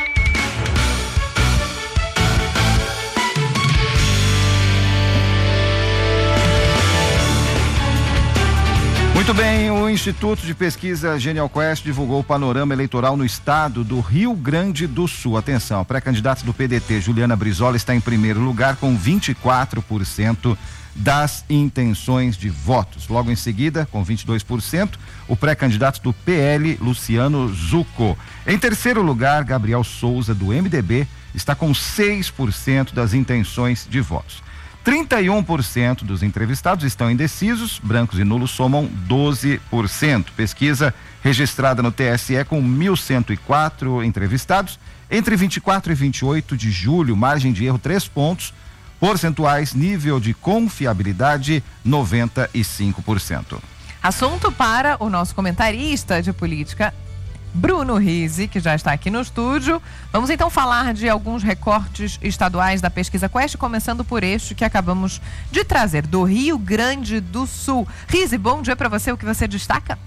Muito bem, o Instituto de Pesquisa Genial Quest divulgou o panorama eleitoral no estado do Rio Grande do Sul. Atenção, a pré-candidata do P D T, Juliana Brizola, está em primeiro lugar com vinte e quatro por cento das intenções de votos. Logo em seguida, com vinte e dois por cento, o pré-candidato do P L, Luciano Zucco. Em terceiro lugar, Gabriel Souza, do M D B, está com seis por cento das intenções de votos. trinta e um por cento dos entrevistados estão indecisos, brancos e nulos somam doze por cento. Pesquisa registrada no T S E com mil cento e quatro entrevistados, entre vinte e quatro e vinte e oito de julho, margem de erro três pontos percentuais, nível de confiabilidade noventa e cinco por cento. Assunto para o nosso comentarista de política, Bruno Rizzi, que já está aqui no estúdio. Vamos então falar de alguns recortes estaduais da pesquisa Quest, começando por este que acabamos de trazer, do Rio Grande do Sul. Rizzi, bom dia para você, o que você destaca?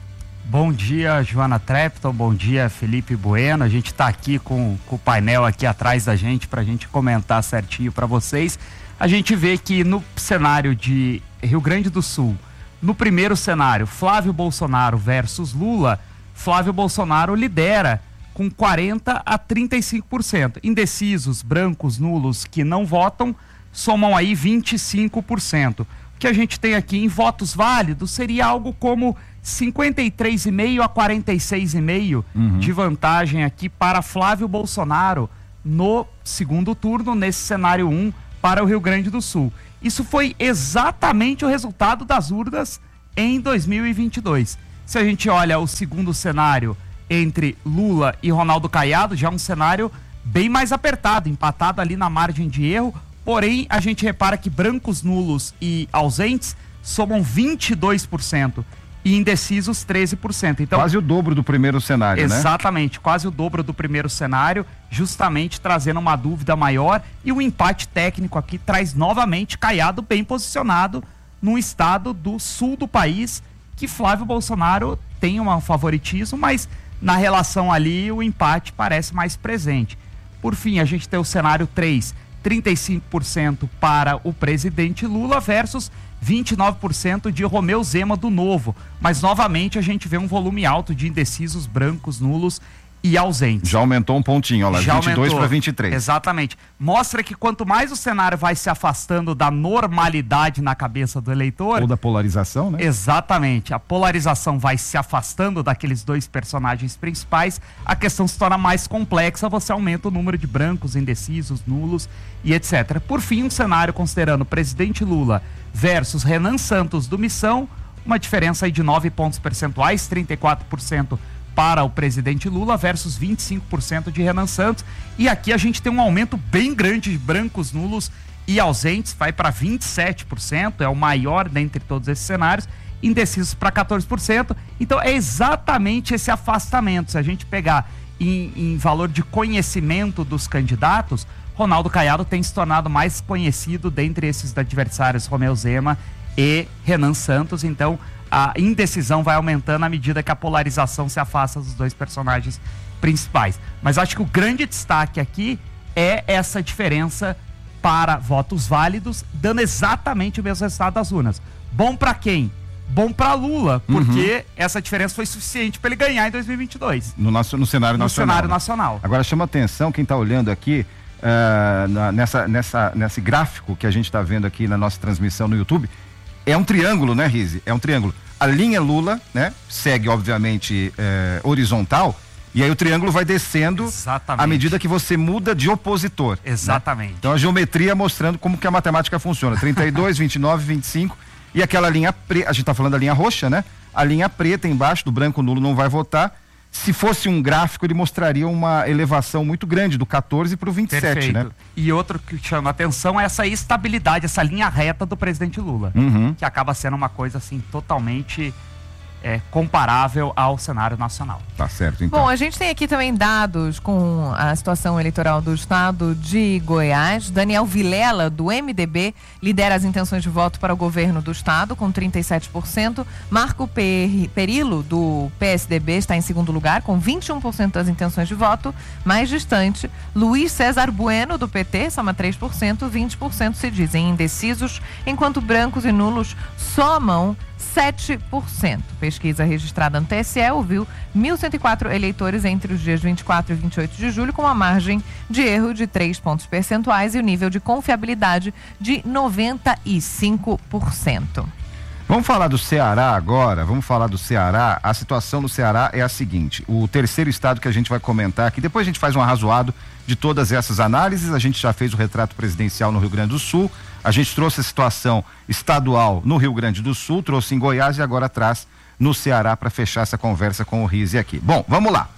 Bom dia, Joana Trepton, bom dia, Felipe Bueno. A gente está aqui com, com o painel aqui atrás da gente para a gente comentar certinho para vocês. A gente vê que no cenário de Rio Grande do Sul, no primeiro cenário, Flávio Bolsonaro versus Lula, Flávio Bolsonaro lidera com quarenta a trinta e cinco por cento. Indecisos, brancos, nulos que não votam, somam aí vinte e cinco por cento. O que a gente tem aqui em votos válidos seria algo como cinquenta e três vírgula cinco a quarenta e seis vírgula cinco uhum. de vantagem aqui para Flávio Bolsonaro no segundo turno, nesse cenário um, para o Rio Grande do Sul. Isso foi exatamente o resultado das urnas em dois mil e vinte e dois. Se a gente olha o segundo cenário entre Lula e Ronaldo Caiado, já é um cenário bem mais apertado, empatado ali na margem de erro, porém a gente repara que brancos, nulos e ausentes somam vinte e dois por cento e indecisos treze por cento. Então, quase o dobro do primeiro cenário, exatamente, né? Exatamente, quase o dobro do primeiro cenário, justamente trazendo uma dúvida maior, e o empate técnico aqui traz novamente Caiado bem posicionado num estado do sul do país, que Flávio Bolsonaro tem um favoritismo, mas na relação ali o empate parece mais presente. Por fim, a gente tem o cenário três, trinta e cinco por cento para o presidente Lula versus vinte e nove por cento de Romeu Zema do Novo. Mas novamente a gente vê um volume alto de indecisos, brancos, nulos e ausentes. Já aumentou um pontinho, olha lá, Já vinte e dois aumentou. para vinte e três. Exatamente. Mostra que quanto mais o cenário vai se afastando da normalidade na cabeça do eleitor... Ou da polarização, né? Exatamente. A polarização vai se afastando daqueles dois personagens principais, a questão se torna mais complexa, você aumenta o número de brancos, indecisos, nulos e etcétera. Por fim, um cenário considerando presidente Lula versus Renan Santos do Missão, uma diferença aí de nove pontos percentuais, trinta e quatro por cento para o presidente Lula versus vinte e cinco por cento de Renan Santos. E aqui a gente tem um aumento bem grande de brancos, nulos e ausentes, vai para vinte e sete por cento, é o maior dentre todos esses cenários, indecisos para quatorze por cento. Então é exatamente esse afastamento. Se a gente pegar em, em valor de conhecimento dos candidatos, Ronaldo Caiado tem se tornado mais conhecido dentre esses adversários, Romeu Zema e Renan Santos. Então a indecisão vai aumentando à medida que a polarização se afasta dos dois personagens principais. Mas acho que o grande destaque aqui é essa diferença para votos válidos, dando exatamente o mesmo resultado das urnas. Bom para quem? Bom para Lula, porque uhum. essa diferença foi suficiente para ele ganhar em dois mil e vinte e dois. No, nosso, no cenário no nacional. cenário nacional. Agora chama atenção quem está olhando aqui, uh, na, nessa, nessa, nesse gráfico que a gente está vendo aqui na nossa transmissão no YouTube. É um triângulo, né, Rize? É um triângulo. A linha Lula, né, segue, obviamente, é, horizontal, e aí o triângulo vai descendo Exatamente. À medida que você muda de opositor. Exatamente. Né? Então a geometria mostrando como que a matemática funciona. trinta e dois, vinte e nove, vinte e cinco, e aquela linha preta, a gente está falando da linha roxa, né? A linha preta embaixo do branco nulo não vai votar. Se fosse um gráfico, ele mostraria uma elevação muito grande, do quatorze para o vinte e sete, Perfeito. Né? E outro que chama a atenção é essa estabilidade, essa linha reta do presidente Lula, uhum. que acaba sendo uma coisa assim totalmente é, comparável ao cenário nacional. Tá certo, então. Bom, a gente tem aqui também dados com a situação eleitoral do estado de Goiás. Daniel Vilela, do M D B, lidera as intenções de voto para o governo do estado, com trinta e sete por cento. Marco Perillo, do P S D B, está em segundo lugar, com vinte e um por cento das intenções de voto. Mais distante, Luiz César Bueno, do P T, soma três por cento, vinte por cento se dizem indecisos, enquanto brancos e nulos somam sete por cento. Pesquisa registrada no T S E ouviu mil cento e quatro eleitores entre os dias vinte e quatro e vinte e oito de julho, com uma margem de erro de três pontos percentuais e o nível de confiabilidade de noventa e cinco por cento. Vamos falar do Ceará agora, vamos falar do Ceará. A situação no Ceará é a seguinte: o terceiro estado que a gente vai comentar aqui, depois a gente faz um arrazoado de todas essas análises. A gente já fez o retrato presidencial no Rio Grande do Sul, a gente trouxe a situação estadual no Rio Grande do Sul, trouxe em Goiás e agora traz no Ceará para fechar essa conversa com o Rize aqui. Bom, vamos lá.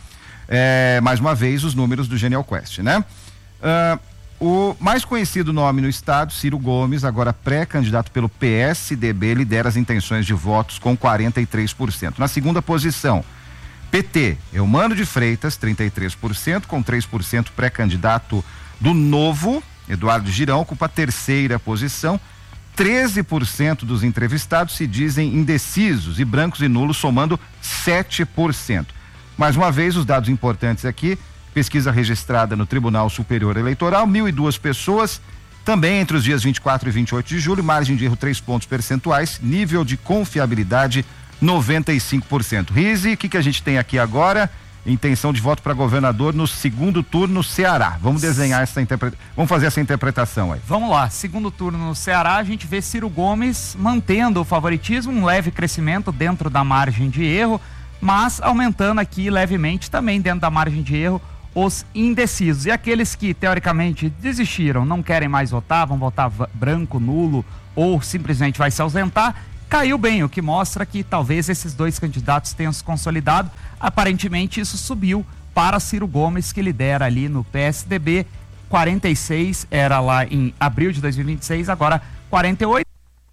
É, mais uma vez os números do Genial Quest, né? Uh, o mais conhecido nome no estado, Ciro Gomes, agora pré-candidato pelo P S D B, lidera as intenções de votos com quarenta e três por cento. Na segunda posição, P T, Eumano de Freitas, trinta e três por cento, com três por cento pré-candidato do Novo, Eduardo Girão, ocupa a terceira posição. treze por cento dos entrevistados se dizem indecisos e brancos e nulos somando sete por cento. Mais uma vez, os dados importantes aqui, pesquisa registrada no Tribunal Superior Eleitoral, mil e duas pessoas, também entre os dias vinte e quatro e vinte e oito de julho, margem de erro três pontos percentuais, nível de confiabilidade noventa e cinco por cento. Rize, o que que a gente tem aqui agora? Intenção de voto para governador no segundo turno no Ceará. Vamos desenhar essa interpretação, vamos fazer essa interpretação aí. Vamos lá, segundo turno no Ceará, a gente vê Ciro Gomes mantendo o favoritismo, um leve crescimento dentro da margem de erro, mas aumentando aqui levemente também dentro da margem de erro os indecisos. E aqueles que teoricamente desistiram, não querem mais votar, vão votar branco, nulo ou simplesmente vai se ausentar, caiu bem, o que mostra que talvez esses dois candidatos tenham se consolidado. Aparentemente isso subiu para Ciro Gomes, que lidera ali no P S D B, quarenta e seis, era lá em abril de dois mil e vinte e seis, agora quarenta e oito.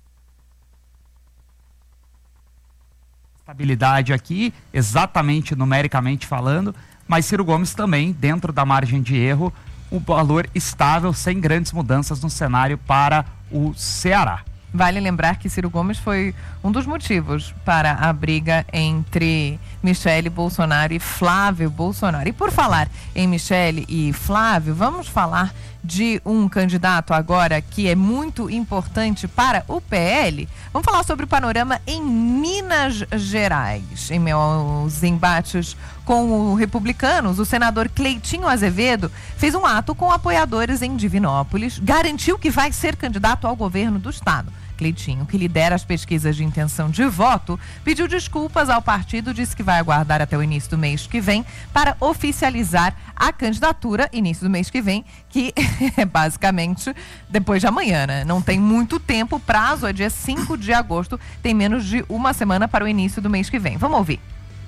Estabilidade aqui, exatamente numericamente falando, mas Ciro Gomes também, dentro da margem de erro, um valor estável, sem grandes mudanças no cenário para o Ceará. Vale lembrar que Ciro Gomes foi um dos motivos para a briga entre Michele Bolsonaro e Flávio Bolsonaro. E por falar em Michele e Flávio, vamos falar de um candidato agora que é muito importante para o P L. Vamos falar sobre o panorama em Minas Gerais. Em meus embates com os republicanos, o senador Cleitinho Azevedo fez um ato com apoiadores em Divinópolis, garantiu que vai ser candidato ao governo do estado. Cleitinho, que lidera as pesquisas de intenção de voto, pediu desculpas ao partido, disse que vai aguardar até o início do mês que vem para oficializar a candidatura, início do mês que vem, que é basicamente depois de amanhã, né? Não tem muito tempo, o prazo é dia cinco de agosto, tem menos de uma semana para o início do mês que vem. Vamos ouvir.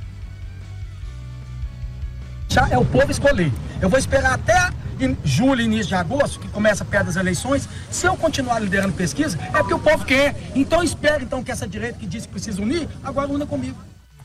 Já é o povo escolher. Eu vou esperar até em julho, início de agosto, que começa perto das eleições. Se eu continuar liderando pesquisa, é porque o povo quer. Então espero então que essa direita que disse que precisa unir, agora una comigo.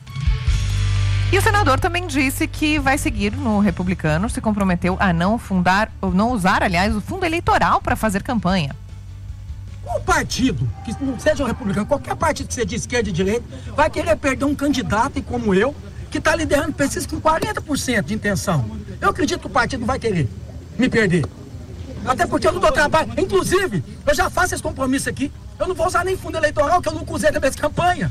E o senador também disse que vai seguir no Republicano, se comprometeu a não fundar, ou não usar, aliás, o fundo eleitoral para fazer campanha. O partido, que não seja o Republicano, qualquer partido que seja de esquerda e de direita, vai querer perder um candidato como eu, que está liderando pesquisa com quarenta por cento de intenção. Eu acredito que o partido não vai querer me perder. Até porque eu não dou trabalho. Inclusive, eu já faço esse compromisso aqui. Eu não vou usar nem fundo eleitoral, que eu nunca usei na minha campanha.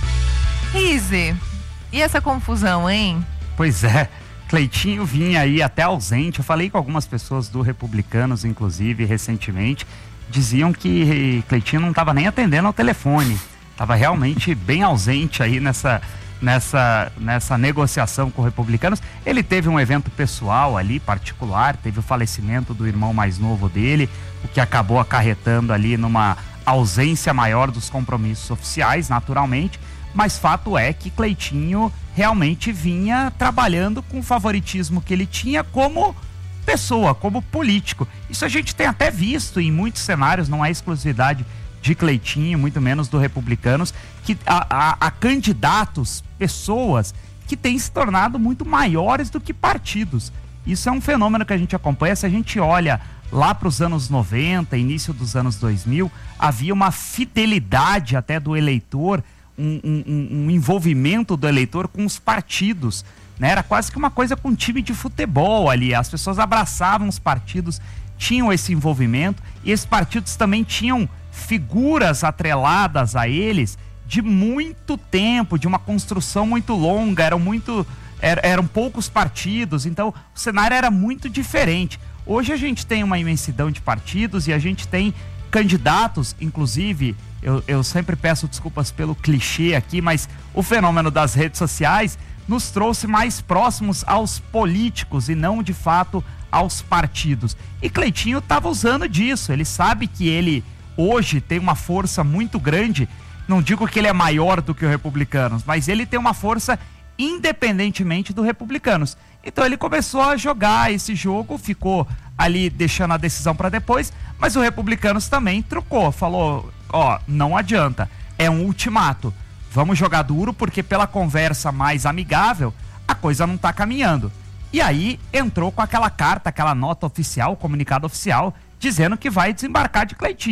Rize, e essa confusão, hein? Pois é, Cleitinho vinha aí até ausente. Eu falei com algumas pessoas do Republicanos, inclusive, recentemente. Diziam que Cleitinho não estava nem atendendo ao telefone. Estava realmente bem ausente aí nessa... Nessa, nessa negociação com os republicanos. Ele teve um evento pessoal ali, particular, teve o falecimento do irmão mais novo dele, o que acabou acarretando ali numa ausência maior dos compromissos oficiais, naturalmente, mas fato é que Cleitinho realmente vinha trabalhando com o favoritismo que ele tinha como pessoa, como político. Isso a gente tem até visto em muitos cenários, não é exclusividade de Cleitinho, muito menos do Republicanos, que a, a, a candidatos, pessoas que têm se tornado muito maiores do que partidos. Isso é um fenômeno que a gente acompanha. Se a gente olha lá para os anos noventa, início dos anos dois mil, havia uma fidelidade até do eleitor, um, um, um envolvimento do eleitor com os partidos, né? Era quase que uma coisa com um time de futebol ali, as pessoas abraçavam os partidos, tinham esse envolvimento, e esses partidos também tinham figuras atreladas a eles de muito tempo, de uma construção muito longa, eram muito, er, eram poucos partidos, então o cenário era muito diferente. Hoje a gente tem uma imensidão de partidos e a gente tem candidatos, inclusive, eu, eu sempre peço desculpas pelo clichê aqui, mas o fenômeno das redes sociais nos trouxe mais próximos aos políticos e não, de fato, aos partidos. E Cleitinho estava usando disso, ele sabe que ele hoje tem uma força muito grande, não digo que ele é maior do que o Republicanos, mas ele tem uma força independentemente do Republicanos. Então ele começou a jogar esse jogo, ficou ali deixando a decisão para depois, mas o Republicanos também trocou, falou, ó, não adianta, é um ultimato, vamos jogar duro porque pela conversa mais amigável a coisa não tá caminhando. E aí entrou com aquela carta, aquela nota oficial, comunicado oficial, dizendo que vai desembarcar de Cleitinho.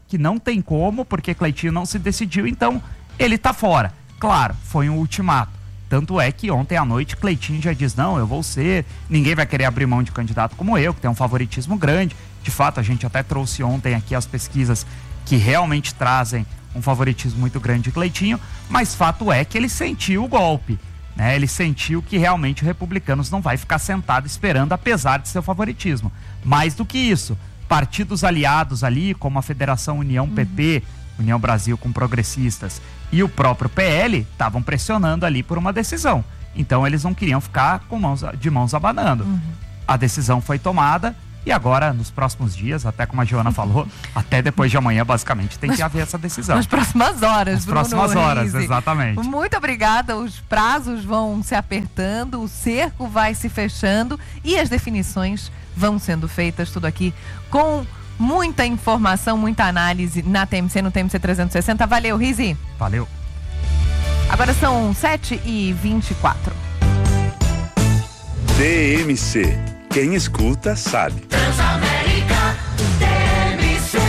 que não tem como, porque Cleitinho não se decidiu, então ele tá fora. Claro, foi um ultimato. Tanto é que ontem à noite Cleitinho já diz, não, eu vou ser, ninguém vai querer abrir mão de candidato como eu, que tem um favoritismo grande. De fato, a gente até trouxe ontem aqui as pesquisas que realmente trazem um favoritismo muito grande de Cleitinho, mas fato é que ele sentiu o golpe, né? Ele sentiu que realmente o Republicanos não vai ficar sentado esperando, apesar de seu favoritismo. Mais do que isso, partidos aliados ali, como a Federação União P P, União Brasil com progressistas, e o próprio P L, estavam pressionando ali por uma decisão. Então eles não queriam ficar com mãos, de mãos abanando. Uhum. A decisão foi tomada e agora, nos próximos dias, até como a Joana falou, até depois de amanhã, basicamente, tem que haver essa decisão. Nas próximas horas, Nas Bruno próximas horas, Rizzi. exatamente. Muito obrigada. Os prazos vão se apertando, o cerco vai se fechando e as definições vão sendo feitas, tudo aqui com muita informação, muita análise na T M C, no T M C trezentos e sessenta. Valeu, Rizzi. Valeu. Agora são sete e vinte e quatro. T M C. Quem escuta sabe. Transamérica, T M C.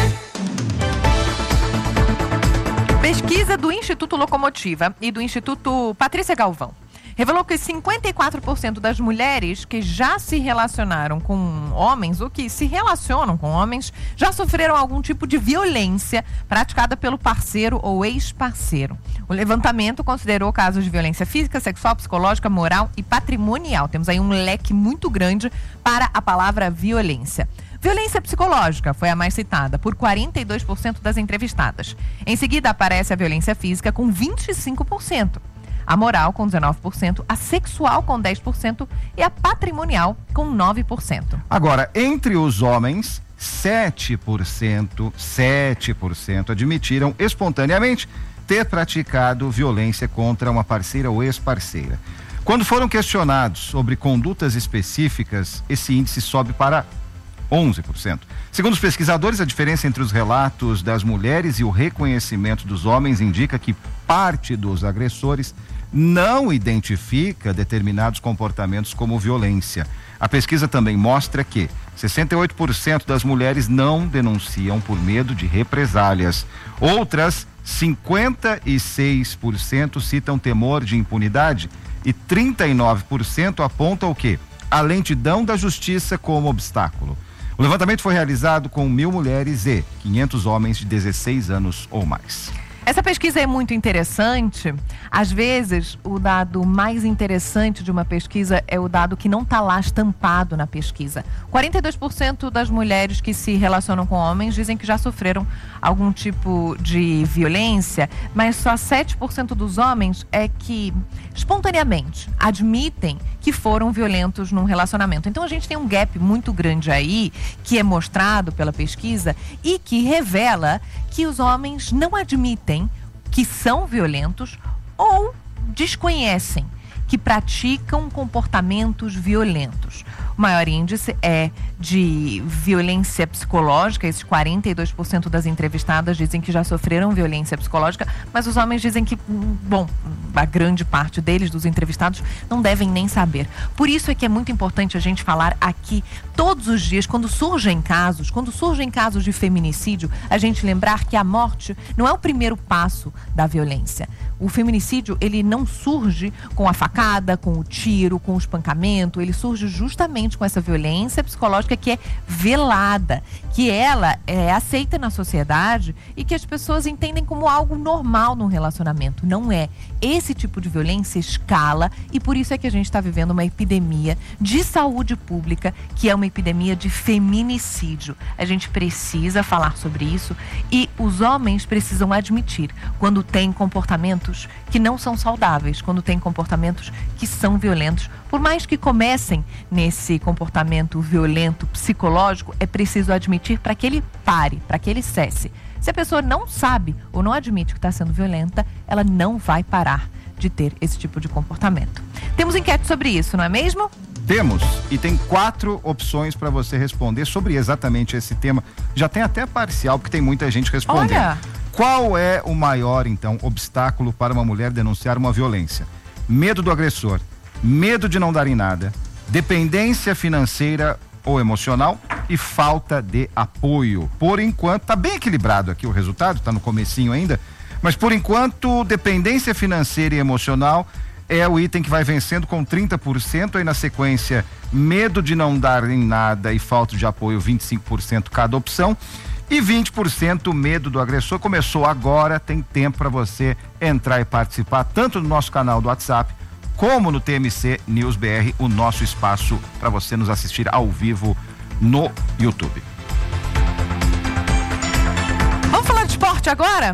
Pesquisa do Instituto Locomotiva e do Instituto Patrícia Galvão revelou que cinquenta e quatro por cento das mulheres que já se relacionaram com homens ou que se relacionam com homens já sofreram algum tipo de violência praticada pelo parceiro ou ex-parceiro. O levantamento considerou casos de violência física, sexual, psicológica, moral e patrimonial. Temos aí um leque muito grande para a palavra violência. Violência psicológica foi a mais citada, por quarenta e dois por cento das entrevistadas. Em seguida aparece a violência física com vinte e cinco por cento. A moral com dezenove por cento, a sexual com dez por cento e a patrimonial com nove por cento. Agora, entre os homens, sete por cento, sete por cento admitiram espontaneamente ter praticado violência contra uma parceira ou ex-parceira. Quando foram questionados sobre condutas específicas, esse índice sobe para onze por cento. Segundo os pesquisadores, a diferença entre os relatos das mulheres e o reconhecimento dos homens indica que parte dos agressores não identifica determinados comportamentos como violência. A pesquisa também mostra que sessenta e oito por cento das mulheres não denunciam por medo de represálias. Outras cinquenta e seis por cento citam temor de impunidade e trinta e nove por cento apontam o quê? A lentidão da justiça como obstáculo. O levantamento foi realizado com mil mulheres e quinhentos homens de dezesseis anos ou mais. Essa pesquisa é muito interessante. Às vezes, o dado mais interessante de uma pesquisa é o dado que não está lá estampado na pesquisa. quarenta e dois por cento das mulheres que se relacionam com homens dizem que já sofreram algum tipo de violência, mas só sete por cento dos homens é que, espontaneamente, admitem que foram violentos num relacionamento. Então, a gente tem um gap muito grande aí, que é mostrado pela pesquisa e que revela que os homens não admitem que são violentos ou desconhecem que praticam comportamentos violentos. O maior índice é de violência psicológica. Esses quarenta e dois por cento das entrevistadas dizem que já sofreram violência psicológica, mas os homens dizem que, bom, a grande parte deles, dos entrevistados, não devem nem saber. Por isso é que é muito importante a gente falar aqui todos os dias, quando surgem casos, quando surgem casos de feminicídio, a gente lembrar que a morte não é o primeiro passo da violência. O feminicídio, ele não surge com a facada, com o tiro, com o espancamento, ele surge justamente com essa violência psicológica que é velada, que ela é aceita na sociedade e que as pessoas entendem como algo normal num relacionamento. Não é. Esse tipo de violência escala e por isso é que a gente está vivendo uma epidemia de saúde pública, que é uma epidemia de feminicídio. A gente precisa falar sobre isso e os homens precisam admitir quando tem comportamentos que não são saudáveis, quando tem comportamentos que são violentos. Por mais que comecem nesse comportamento violento psicológico, é preciso admitir para que ele pare, para que ele cesse. Se a pessoa não sabe ou não admite que está sendo violenta, ela não vai parar de ter esse tipo de comportamento. Temos enquete sobre isso, não é mesmo? Temos, e tem quatro opções para você responder sobre exatamente esse tema. Já tem até parcial, porque tem muita gente respondendo. Olha. Qual é o maior, então, obstáculo para uma mulher denunciar uma violência? Medo do agressor, medo de não dar em nada, dependência financeira ou emocional e falta de apoio. Por enquanto, tá bem equilibrado aqui o resultado, tá no comecinho ainda, mas por enquanto, dependência financeira e emocional é o item que vai vencendo com trinta por cento, aí na sequência, medo de não dar em nada e falta de apoio, vinte e cinco por cento cada opção. E vinte por cento medo do agressor. Começou agora, tem tempo para você entrar e participar, tanto no nosso canal do WhatsApp, como no T M C News B R, o nosso espaço para você nos assistir ao vivo no YouTube. Vamos falar de esporte agora?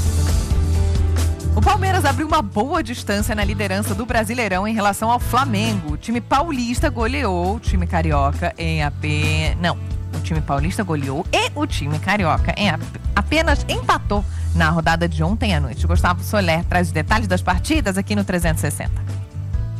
O Palmeiras abriu uma boa distância na liderança do Brasileirão em relação ao Flamengo. O time paulista goleou o time carioca em apenas... Não, o time paulista goleou e o time carioca em ap... apenas empatou na rodada de ontem à noite. Gustavo Soler traz os detalhes das partidas aqui no trezentos e sessenta.